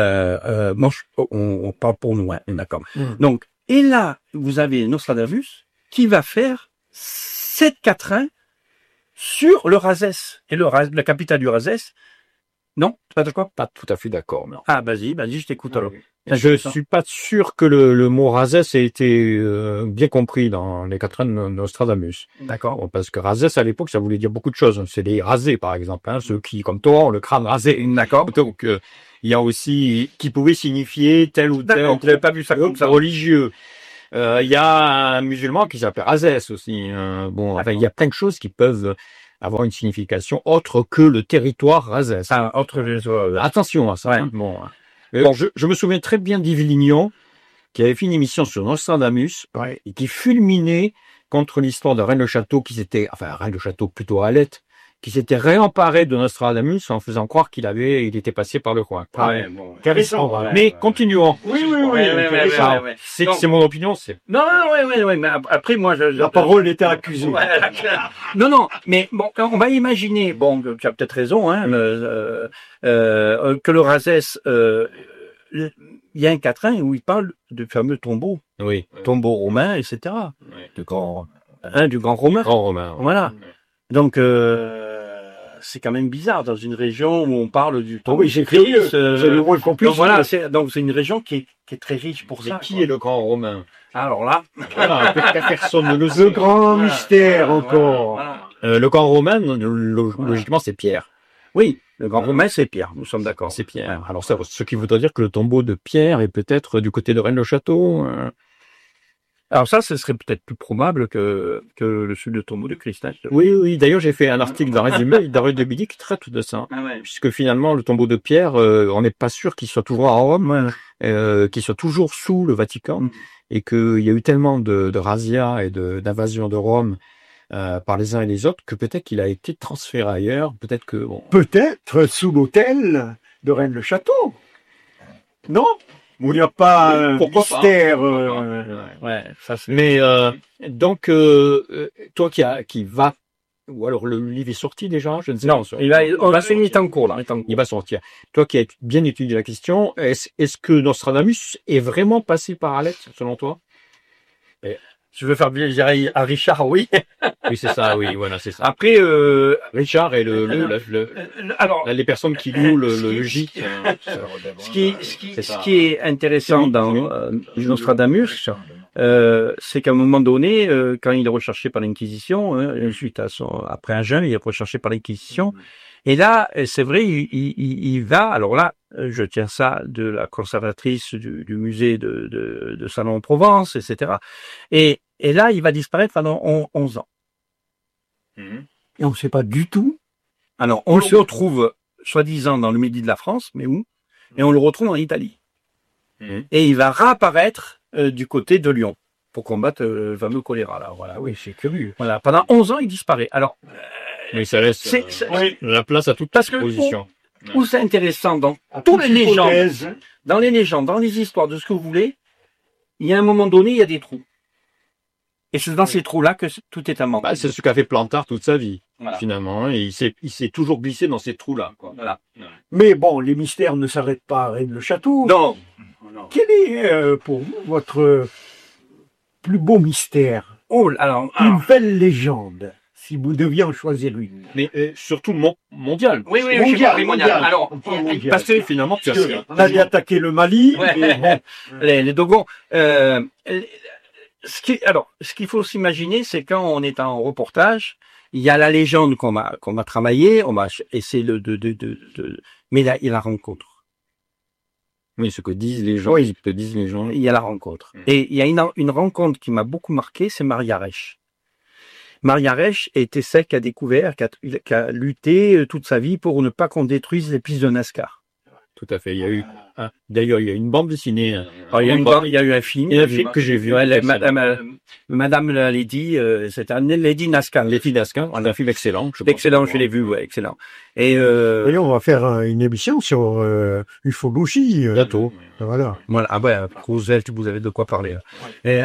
On parle pour nous, hein, d'accord. Donc, et là, vous avez Nostradamus qui va faire 7 quatrains sur le Razès. Et le capital du Razès Non, pas d'accord. Pas tout à fait d'accord, non. Ah, vas-y, je t'écoute alors. Je suis pas sûr que le mot Razès ait été bien compris dans les quatrains de Nostradamus. D'accord. Bon, parce que Razès à l'époque, ça voulait dire beaucoup de choses. C'est les rasés, par exemple, hein, ceux qui, comme toi, ont le crâne rasé. D'accord. Donc, il y a aussi qui pouvait signifier tel ou tel D'accord. Je n'avais pas vu ça comme ça. religieux. Il y a un musulman qui s'appelle Razès aussi. Bon, enfin, il y a plein de choses qui peuvent avoir une signification autre que le territoire Razès. Ah, autre Attention à ça. Ouais. Hein. Bon, je me souviens très bien d'Yves Lignon, qui avait fait une émission sur Nostradamus, et qui fulminait contre l'histoire de Rennes-le-Château, Rennes-le-Château plutôt Alette, qui s'était réemparé de Nostradamus en faisant croire il était passé par le coin. Intéressant. Mais continuons. Oui. Ouais. C'est mon opinion, Non, ouais, mais après, moi, La parole était accusée. Ouais, non, mais bon, on va imaginer, bon, tu as peut-être raison, hein, que le Razès, il y a un quatrain où il parle du fameux tombeau, Oui. tombeau romain, etc. Oui. Du grand romain. Grand romain. Voilà. Donc, c'est quand même bizarre dans une région où on parle du tombeau. Oui, c'est curieux. C'est le moins qu'on puisse Donc voilà, dire. donc c'est une région qui est très riche pour Mais ça. qui est le grand romain? Alors là, Voilà, personne ne le Le sait. grand mystère encore. voilà. Le grand romain, logiquement, c'est Pierre. Oui, le grand romain, c'est Pierre. Nous sommes d'accord. C'est Pierre. Alors ça, ce qui voudrait dire que le tombeau de Pierre est peut-être du côté de Rennes-le-Château. Alors ça, ce serait peut-être plus probable que le tombeau de Christ. Hein. Oui. D'ailleurs, j'ai fait un article dans Résumé de Midi qui traite de ça. Ah ouais. Puisque finalement, le tombeau de Pierre, on n'est pas sûr qu'il soit toujours à Rome, qu'il soit toujours sous le Vatican, et qu'il y a eu tellement de razzias et d'invasions de Rome par les uns et les autres que peut-être qu'il a été transféré ailleurs. Peut-être que Peut-être sous l'hôtel de Rennes-le-Château. Non? Où il n'y a pas un Pourquoi pas? mystère. Ouais, ça c'est. Mais donc toi qui va, ou alors le livre est sorti déjà, je ne sais Non, pas. il est en cours là. Il va sortir. Toi qui as bien étudié la question, est-ce que Nostradamus est vraiment passé par Alette, selon toi? Je veux faire plaisir à Richard, oui. Oui, c'est ça. Oui, voilà, c'est ça. Après, Richard et alors, les personnes qui louent le gîte. ce qui est intéressant dans Nostradamus, c'est qu'à un moment donné, quand il est recherché par l'Inquisition, après un jeûne, il est recherché par l'Inquisition. Et là, c'est vrai, il va. Alors là, je tiens ça de la conservatrice du musée de Salon-en-Provence, etc. Et là, il va disparaître pendant 11 ans. Et on ne sait pas du tout. Alors, on se retrouve, soi-disant, dans le midi de la France, mais où? Et on le retrouve en Italie. Et il va réapparaître du côté de Lyon pour combattre le fameux choléra. Là, voilà. Oui, c'est curieux. Voilà. Pendant 11 ans, il disparaît. Alors, Mais ça laisse la place à toute parce que position. où c'est intéressant dans À toutes toute les légendes, hypothèse. dans les légendes, dans les histoires, de ce que vous voulez, il y a un moment donné, il y a des trous. Et c'est dans ces trous-là que tout est amendé. C'est ce qu'a fait Plantard toute sa vie, Voilà. finalement. Et il s'est toujours glissé dans ces trous-là. Quoi. Voilà. Mais bon, les mystères ne s'arrêtent pas à Rennes-le-Château. Non. Quel est pour vous votre plus beau mystère? Oh, alors, Une belle légende, si vous deviez en choisir une. Mais surtout mondial. oui, Mondial. Alors, Mondial. parce que Finalement, tu as Parce que on a déjà attaqué le Mali. Ouais. mais bon, les Dogons. Ce qu'il faut s'imaginer, c'est quand on est en reportage, il y a la légende qu'on va travailler, on va essayer mais là, il y a la rencontre. Oui, ce que disent les gens. Oui. Ce que disent les gens. Il y a la rencontre. Et il y a une rencontre qui m'a beaucoup marqué, c'est Maria Reich. Maria Reich était celle qui a découvert, qui a lutté toute sa vie pour ne pas qu'on détruise les pistes de NASCAR. Tout à fait. Il y a eu. D'ailleurs, il y a une bande dessinée. Alors, il y a eu un film. Il y a un film que j'ai vu. Ouais, Madame la Lady, c'était un Lady NASCAR. Lady NASCAR, un film excellent. Excellent, je l'ai vu, ouais, excellent. Et d'ailleurs, on va faire une émission sur ufologie. Bientôt. Voilà. voilà, ah ouais, Cosel, vous avez de quoi parler. Et,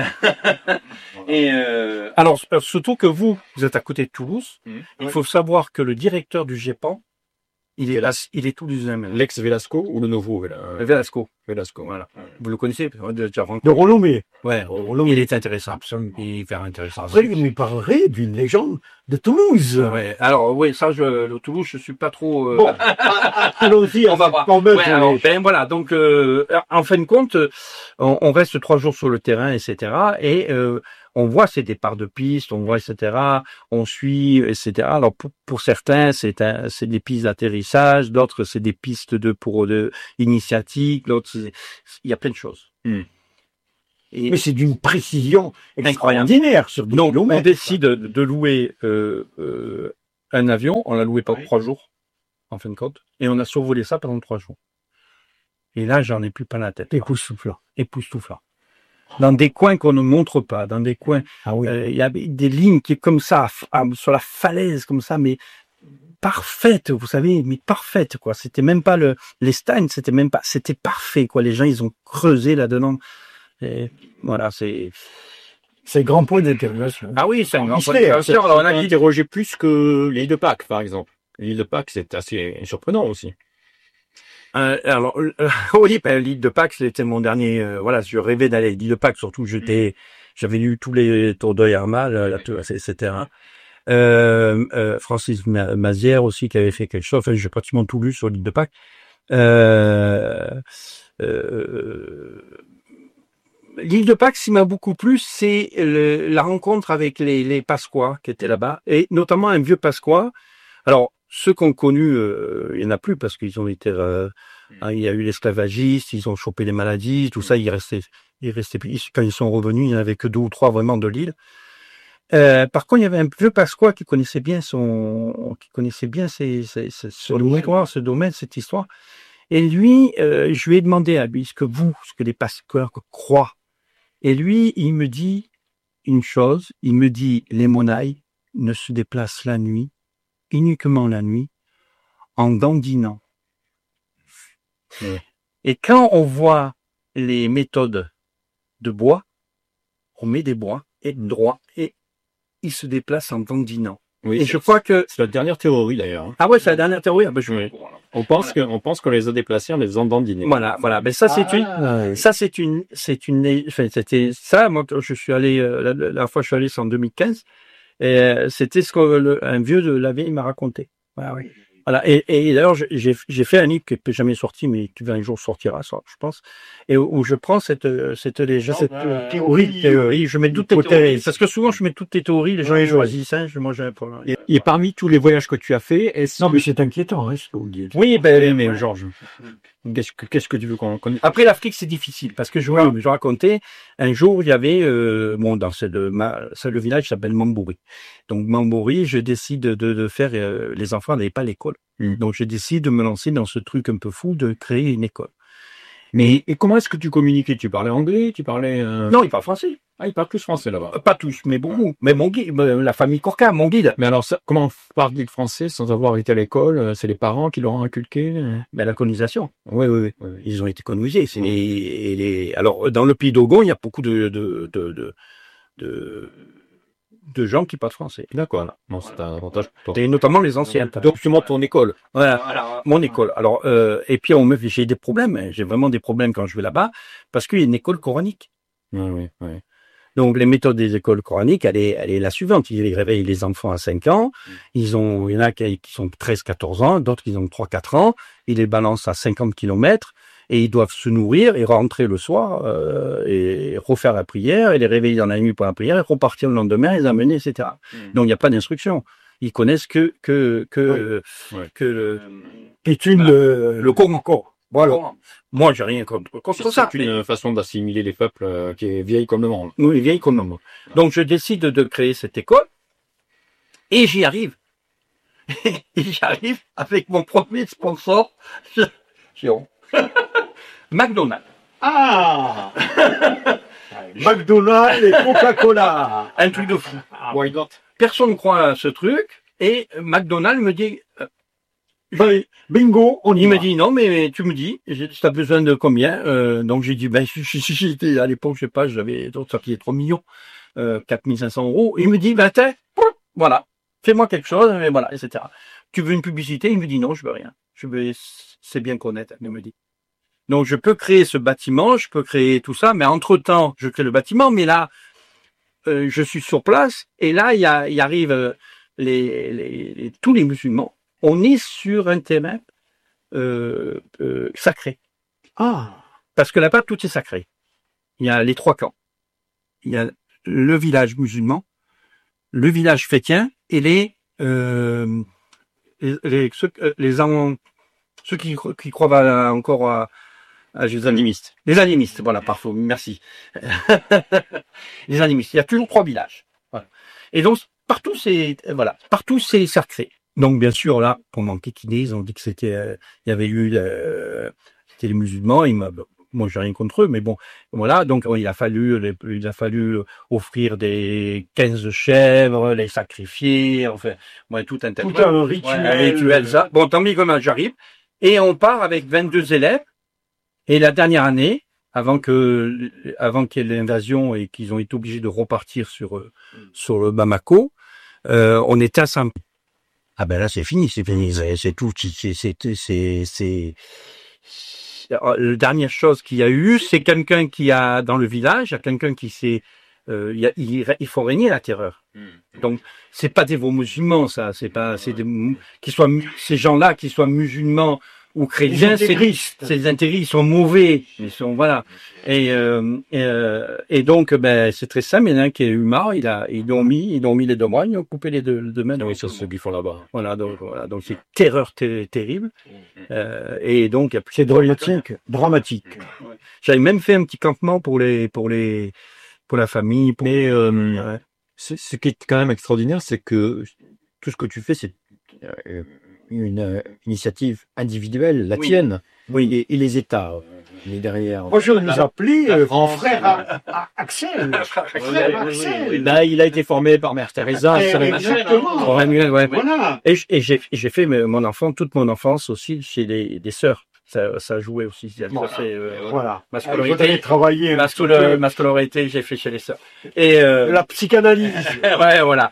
alors, surtout que vous êtes à côté de Toulouse, il faut savoir que le directeur du GEPAN Il est toulousain même. L'ex-Velasco ou le nouveau Velasco. Velasco. Voilà. Vous le connaissez? On a déjà rencontré. De Rolombé. Ouais, Rollo, il est intéressant. Absolument. Il est hyper intéressant. Après, il nous parlerait d'une légende de Toulouse. Ouais. Alors, oui, ça, le Toulouse, je suis pas trop, Bon, allons-y, on va voir. fameuse Ouais, alors, ben voilà. Donc, en fin de compte, on reste 3 jours sur le terrain, etc. Et on voit ces départs de pistes, on voit, etc. On suit, etc. Alors, pour certains, c'est des pistes d'atterrissage, d'autres, c'est des pistes de initiatiques, d'autres, il y a plein de choses. Et mais c'est d'une précision incroyable. extraordinaire sur des donc, on kilomètres. décide de louer un avion. On l'a loué pendant 3 jours, en fin de compte, et on a survolé ça pendant 3 jours. Et là, j'en ai plus pas la tête. Époustouflant. Époustouflant. Dans des coins qu'on ne montre pas, dans des coins, Ah oui. il y a des lignes qui comme ça, sur la falaise comme ça, mais parfaites, vous savez, mais parfaites quoi. C'était même pas les Steins, c'était parfait quoi. Les gens ils ont creusé là-dedans. Et voilà, c'est grand point d'interrogation. ah oui, c'est un grand point Mystère. d'interrogation. Alors on a dit interrogé plus que l'île de Pâques, par exemple. L'île de Pâques, c'est assez surprenant aussi. alors, oui, l'île de Pâques, c'était mon dernier. Voilà, je rêvais d'aller à l'île de Pâques. Surtout, j'avais lu tous les tours de Yarmal, etc. Francis Mazière aussi qui avait fait quelque chose. Enfin, j'ai pratiquement tout lu sur l'île de Pâques. L'île de Pâques, ce qui m'a beaucoup plu, c'est la rencontre avec les Pasquois qui étaient là-bas, et notamment un vieux Pasquois. Alors, ceux qu'on connu, il y en a plus parce qu'ils ont été, il y a eu l'esclavagisme, ils ont chopé les maladies, tout ça, ils restaient, quand ils sont revenus, il n'y en avait que 2 ou 3 vraiment de l'île. Par contre, il y avait un vieux Pasquois qui connaissait bien ce domaine, cette histoire. Et lui, je lui ai demandé à lui ce que les Pasquois croient. Et lui, il me dit une chose, il me dit les monailles ne se déplacent la nuit, uniquement la nuit, en dandinant. Et quand on voit les méthodes de bois, on met des bois et droit et ils se déplacent en dandinant. Oui, et je crois que c'est la dernière théorie d'ailleurs. Ah ouais, c'est la dernière théorie. Ah ben Oui. On pense qu'on les a déplacés en les faisant dandiner. Voilà. Mais ça c'était ça. Moi, je suis allé la fois je suis allé, c'est en 2015. Et c'était ce qu'un vieux de la vieille m'a raconté. Voilà, oui. Voilà. Et d'ailleurs, j'ai fait un livre qui n'est jamais sorti, mais qui un jour sortira, ça, je pense. Et où je prends cette théorie, je mets toutes les théories. Parce que souvent, je mets toutes les théories, les gens les choisissent, hein, moi, j'ai un problème. Et parmi tous les voyages que tu as fait, Non, mais c'est inquiétant, hein, ce que vous dites. Oui, mais Georges, qu'est-ce que tu veux qu'on connaisse? Après, l'Afrique, c'est difficile, parce que je racontais, un jour, il y avait, dans le village s'appelle Mambouri. Donc, Mambouri, je décide de faire, les enfants n'allaient pas à l'école. Donc, je décide de me lancer dans ce truc un peu fou de créer une école. Et comment est-ce que tu communiquais? Tu parlais anglais? Tu parlais... Non, il parle français. Ah, ils parlent tous français là-bas. Pas tous, mais beaucoup. Mais mon guide, la famille Corca, mon guide. Mais alors, comment parler le français sans avoir été à l'école? C'est les parents qui l'auront inculqué? La colonisation. Oui. Ils ont été colonisés. Alors, dans le pays d'Ogon, il y a beaucoup de gens qui parlent français. D'accord. Bon, c'est un avantage pour toi. Et notamment les anciens. Donc, tu montes ton école. Voilà, mon école. Alors, et puis j'ai des problèmes. J'ai vraiment des problèmes quand je vais là-bas parce qu'il y a une école coranique. Oui. Donc, les méthodes des écoles coraniques, elle est la suivante. Ils réveillent les enfants à 5 ans. Il y en a qui sont 13-14 ans, d'autres qui ont 3-4 ans. Ils les balancent à 50 kilomètres et ils doivent se nourrir et rentrer le soir et refaire la prière et les réveiller dans la nuit pour la prière et repartir le lendemain, les amener, etc. Donc, il n'y a pas d'instruction. Ils connaissent que le Coran. Voilà. Moi, j'ai rien contre ça. C'est une façon d'assimiler les peuples qui est vieille comme le monde. Oui, vieille comme le monde. Donc, je décide de créer cette école et j'y arrive. Et j'y arrive avec mon premier sponsor. J'ai honte. McDonald's. Ah McDonald's et Coca-Cola. Un truc de fou. Why not? Personne ne croit à ce truc et McDonald's me dit... Bingo, on y Il va. me dit non, mais tu me dis, tu as besoin de combien? Donc j'ai dit, j'étais à l'époque, je sais pas, j'avais ça qui est 3 millions, 4 500 euros. Il me dit, voilà, fais-moi quelque chose, mais voilà, etc. Tu veux une publicité? Il me dit non, je veux rien. C'est bien qu'honnête, il me dit. Donc je peux créer ce bâtiment, je peux créer tout ça, mais entre-temps, je crée le bâtiment, mais là, je suis sur place, et là, il arrive tous les musulmans. On est sur un terrain sacré. Ah, Parce que là-bas, tout est sacré. Il y a les 3 camps. Il y a le village musulman, le village chrétien et ceux qui croient encore à Jésus. Animiste. Les animistes, voilà, parfait, merci. Les animistes. Il y a toujours 3 villages. Voilà. Et donc, partout c'est sacré. Donc, bien sûr, là, pour m'enquiquiner, ils ont dit que c'était, il y avait eu, c'était les musulmans, moi, j'ai rien contre eux, mais bon, voilà. Donc, il a fallu offrir des 15 chèvres, les sacrifier, enfin, ouais, tout un tas tout un rituel. Ouais, un rituel, ça. Bon, tant mieux comme j'arrive. Et on part avec 22 élèves. Et la dernière année, avant qu'il y ait l'invasion et qu'ils ont été obligés de repartir sur le Bamako, on était à Saint. Ah ben là, c'est fini, c'est tout, la dernière chose qu'il y a eu, c'est quelqu'un qui a, dans le village, il y a quelqu'un qui s'est, il faut régner la terreur. Donc, c'est pas des musulmans, ça, ces gens-là, qui soient musulmans ou chrétiens, c'est des intégristes, ils sont mauvais, ils sont, voilà. Et donc, ben, c'est très simple, il y en a un qui a eu marre, ils ont mis les 2 mois, ils ont coupé les deux mains. Oui, c'est ce qu'ils font là-bas. Voilà, donc c'est terreur terrible. Et donc, C'est dramatique. J'avais même fait un petit campement pour la famille. Mais ce qui est quand même extraordinaire, c'est que tout ce que tu fais, c'est une initiative individuelle, la tienne. Oui. Et les États, il est derrière. Moi, je vais nous appeler frère Axel. Là, il a été formé par Mère Teresa. Exactement. Ouais. Voilà. Et j'ai fait toute mon enfance aussi chez des sœurs. Ça jouait aussi. Voilà. Ma Je voudrais travailler ma scolarité, j'ai fait chez les sœurs. Et la psychanalyse. ouais, voilà.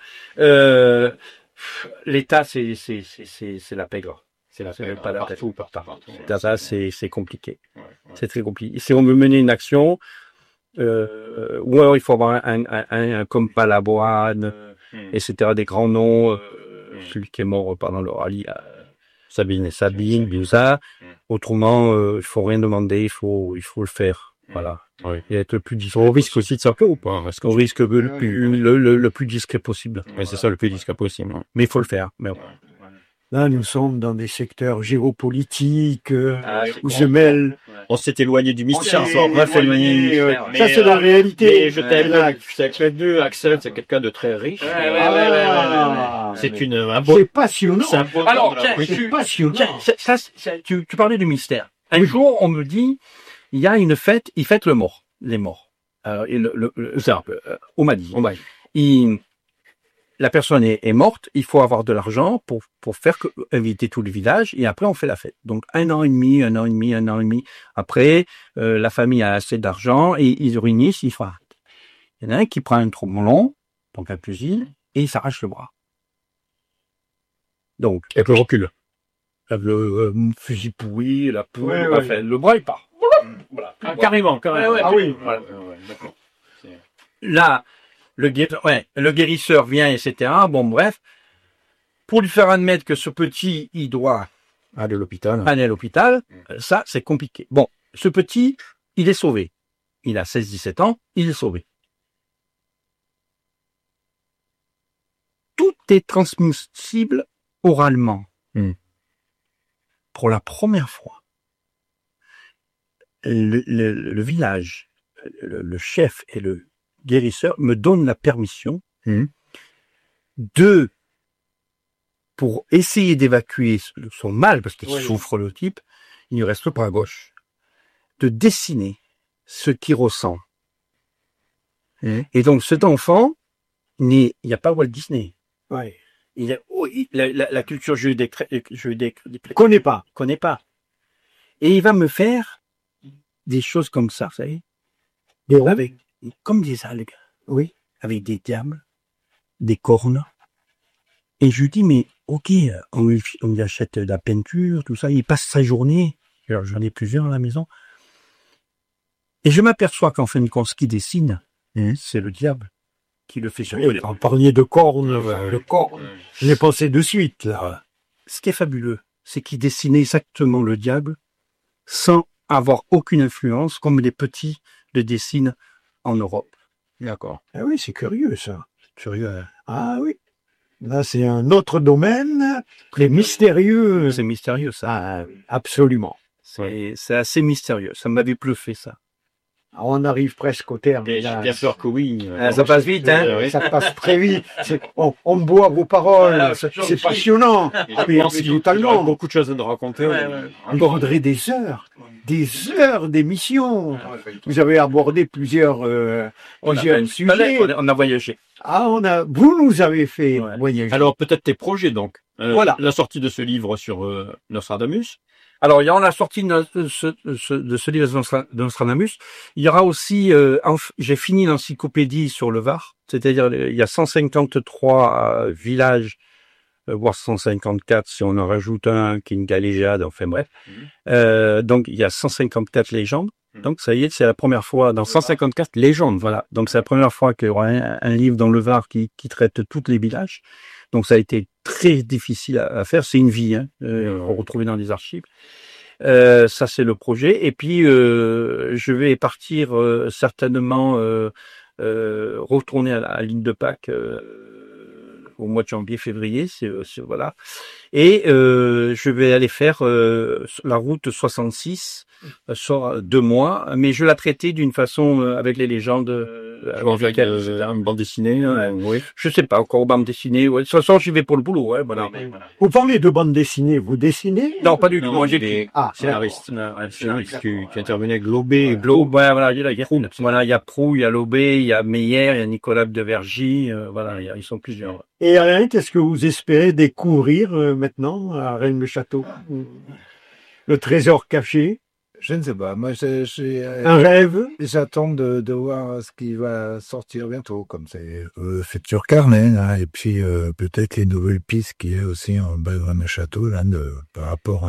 L'État, c'est la pègre. C'est pas la tête. Partout. Ça, c'est compliqué. C'est très compliqué. Si on veut mener une action, ou alors il faut avoir un comme Balavoine, etc., des grands noms, celui qui est mort pendant le rallye, Sabine, tout ça. Autrement, il faut rien demander, il faut le faire. Voilà. Oui. Et être le plus discret. On risque aussi de sortir ou pas? On risque le plus discret possible. Oui, c'est ça, le plus discret possible. Mais il faut le faire. Mais Là, nous sommes dans des secteurs géopolitiques où se mêlent. On s'est éloigné du mystère. Ça, c'est la réalité. Mais je t'aime, Axel, c'est quelqu'un de très riche. C'est C'est passionnant. alors, C'est passionnant. tu parlais du mystère. Un jour, on me dit, il y a une fête, ils fêtent les morts. On m'a dit. La personne est morte, il faut avoir de l'argent pour faire inviter tout le village, et après on fait la fête. Donc 1 an et demi. Après, la famille a assez d'argent et ils réunissent, il y en a un qui prend un tromblon, donc un fusil, et il s'arrache le bras. Donc, avec le recul. le fusil pourri, la peau, le bras il part. Voilà. Carrément. Ah oui. Voilà. D'accord. Là, le guérisseur vient, etc. Bon, bref. Pour lui faire admettre que ce petit, il doit Aller à l'hôpital. aller à l'hôpital, ça, c'est compliqué. Bon, ce petit, il est sauvé. Il a 16-17 ans, il est sauvé. Tout est transmissible oralement. Pour la première fois, le village, le chef et le guérisseur me donnent la permission pour essayer d'évacuer son mal, parce qu'il souffre le type, il ne reste pas à gauche, de dessiner ce qu'il ressent. Et donc cet enfant, il n'y a pas Walt Disney. Ouais. La culture juidique Connais pas. connaît pas. Et il va me faire des choses comme ça, vous savez, Des ronds. comme des algues, Oui. avec des diables, des cornes Et je lui dis, mais ok, on lui achète de la peinture, tout ça, il passe sa journée, alors, j'en ai plusieurs à la maison, et je m'aperçois qu'en fin de compte, ce qu'il dessine, c'est le diable qui le fait changer. On parlait de cornes, le corne. Je l'ai pensé de suite, là. Ce qui est fabuleux, c'est qu'il dessinait exactement le diable sans avoir aucune influence, comme les petits le dessinent en Europe. D'accord. Ah oui, c'est curieux, ça. Curieux, hein. Ah oui. Là, c'est un autre domaine, les mystérieux. C'est mystérieux, ça. Ah, absolument. C'est assez mystérieux. Ça m'avait bluffé, ça. On arrive presque au terme. J'ai là. bien peur que oui. Ça passe vite, hein. Ça passe très vite. On boit vos paroles. C'est passionnant. Je pense qu'il y aura beaucoup de choses à nous raconter. On aborderait des heures d'émissions. Vous avez abordé plusieurs sujets. On a voyagé. Ah, vous nous avez fait voyager. Alors peut-être tes projets donc. Voilà. La sortie de ce livre sur Nostradamus. Alors, il y a la sortie de ce livre de Nostradamus. Il y aura aussi, j'ai fini l'encyclopédie sur le Var, c'est-à-dire il y a 153 villages, voire 154 si on en rajoute un qui est une galéjade, enfin bref. Donc il y a 154 légendes. Donc ça y est, c'est la première fois dans 154 légendes, voilà. Donc c'est la première fois qu'il y aura un livre dans le Var qui traite tous les villages. Donc ça a été très difficile à faire, c'est une vie, retrouver dans les archives. Ça c'est le projet. Et puis je vais partir certainement retourner à l'île de Pâques au mois de janvier-février, voilà. Et je vais aller faire la route 66 sur 2 mois, mais je la traitais d'une façon avec les légendes. Avec une bande dessinée, oui. Je sais pas encore bande dessinée. Ouais. De toute façon, j'y vais pour le boulot, voilà. Vous parlez de bande dessinée, vous dessinez? Non, pas du tout. Moi, j'ai scénariste. Qui intervenait avec Lobé. Voilà, il y a Proulx. Voilà, il y a Proulx, il y a Lobé, il y a Meyer, il y a Nicolas de Vergy. Voilà, ils sont plusieurs. Et Alain, est-ce que vous espérez découvrir maintenant à Rennes-le-Château le trésor caché? Je ne sais pas. Moi, j'ai un rêve. J'attends de voir ce qui va sortir bientôt, comme c'est Futur Carnet, hein, et puis peut-être les nouvelles pistes qu'il y a aussi en bas de château là, par rapport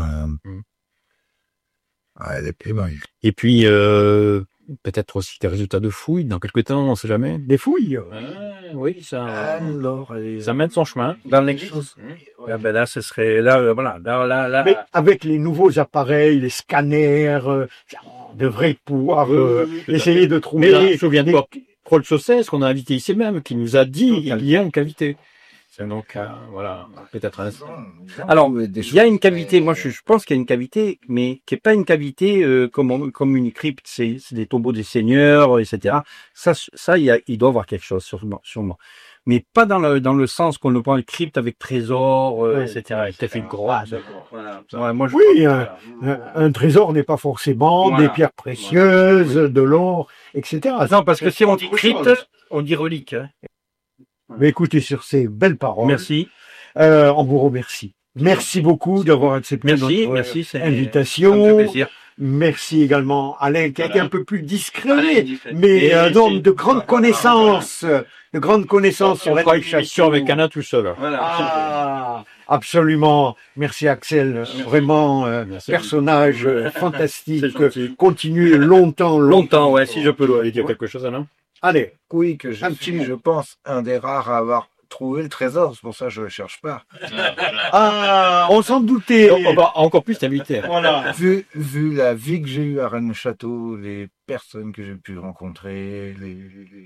à les paiements. Et puis peut-être aussi des résultats de fouilles dans quelques temps, on sait jamais. Des fouilles. Oui, ça. Alors, ça mène son chemin. Dans l'église. Ben là, ce serait voilà. Là. Mais avec les nouveaux appareils, les scanners, on devrait pouvoir essayer de trouver. Mais souviens-toi, Paul Saucès, qu'on a invité ici même, qui nous a dit il y a une cavité. C'est donc voilà, peut-être un. Alors, il y a une cavité. Moi, je pense qu'il y a une cavité, mais qui est pas une cavité comme une crypte. C'est des tombeaux des seigneurs, etc. Ça, il doit y avoir quelque chose sûrement. Mais pas dans le sens qu'on le prend une crypte avec trésor, etc. Peut-être une grotte. Voilà. Ouais, moi, un trésor n'est pas forcément des pierres précieuses, de l'or, etc. Non, parce que si on dit crypte, on dit relique. Hein. Mais écoutez, sur ces belles paroles. Merci. On vous remercie. Merci beaucoup d'avoir accepté notre invitation. Ça me fait plaisir. Merci également Alain, qui a été un peu plus discret, mais un homme de grande connaissance, sur la question avec Anna tout seul. Voilà. Ah, absolument. Merci Axel, vraiment personnage fantastique. Continue longtemps. Ouais, si je peux aller dire quelque chose, Alain. Allez. Oui, que je suis, je pense, un des rares à avoir trouvé le trésor. C'est pour ça que je le cherche pas. Ah, on s'en doutait. Donc, on va encore plus t'inviter. Voilà. Vu la vie que j'ai eue à Rennes-le-Château, les personnes que j'ai pu rencontrer, les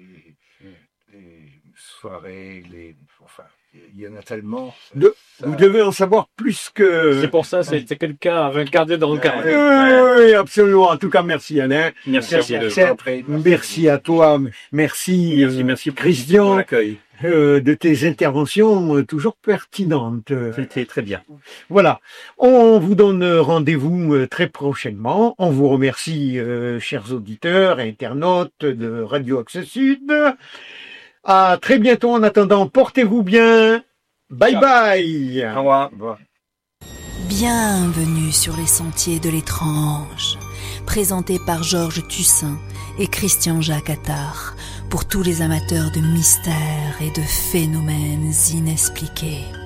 soirées, enfin, il y en a tellement. Vous devez en savoir plus que. C'est pour ça, c'est quelqu'un à regarder dans le carnet. Oui, absolument. En tout cas, merci Alain. Merci Merci à toi. Merci Christian. De tes interventions toujours pertinentes. C'était très bien. Voilà. On vous donne rendez-vous très prochainement. On vous remercie, chers auditeurs et internautes de Radio Axe Sud. À très bientôt. En attendant, portez-vous bien. Bye bye. Au revoir. Bienvenue sur les sentiers de l'étrange, présenté par Georges Tussin et Christian-Jacques Attard, pour tous les amateurs de mystères et de phénomènes inexpliqués.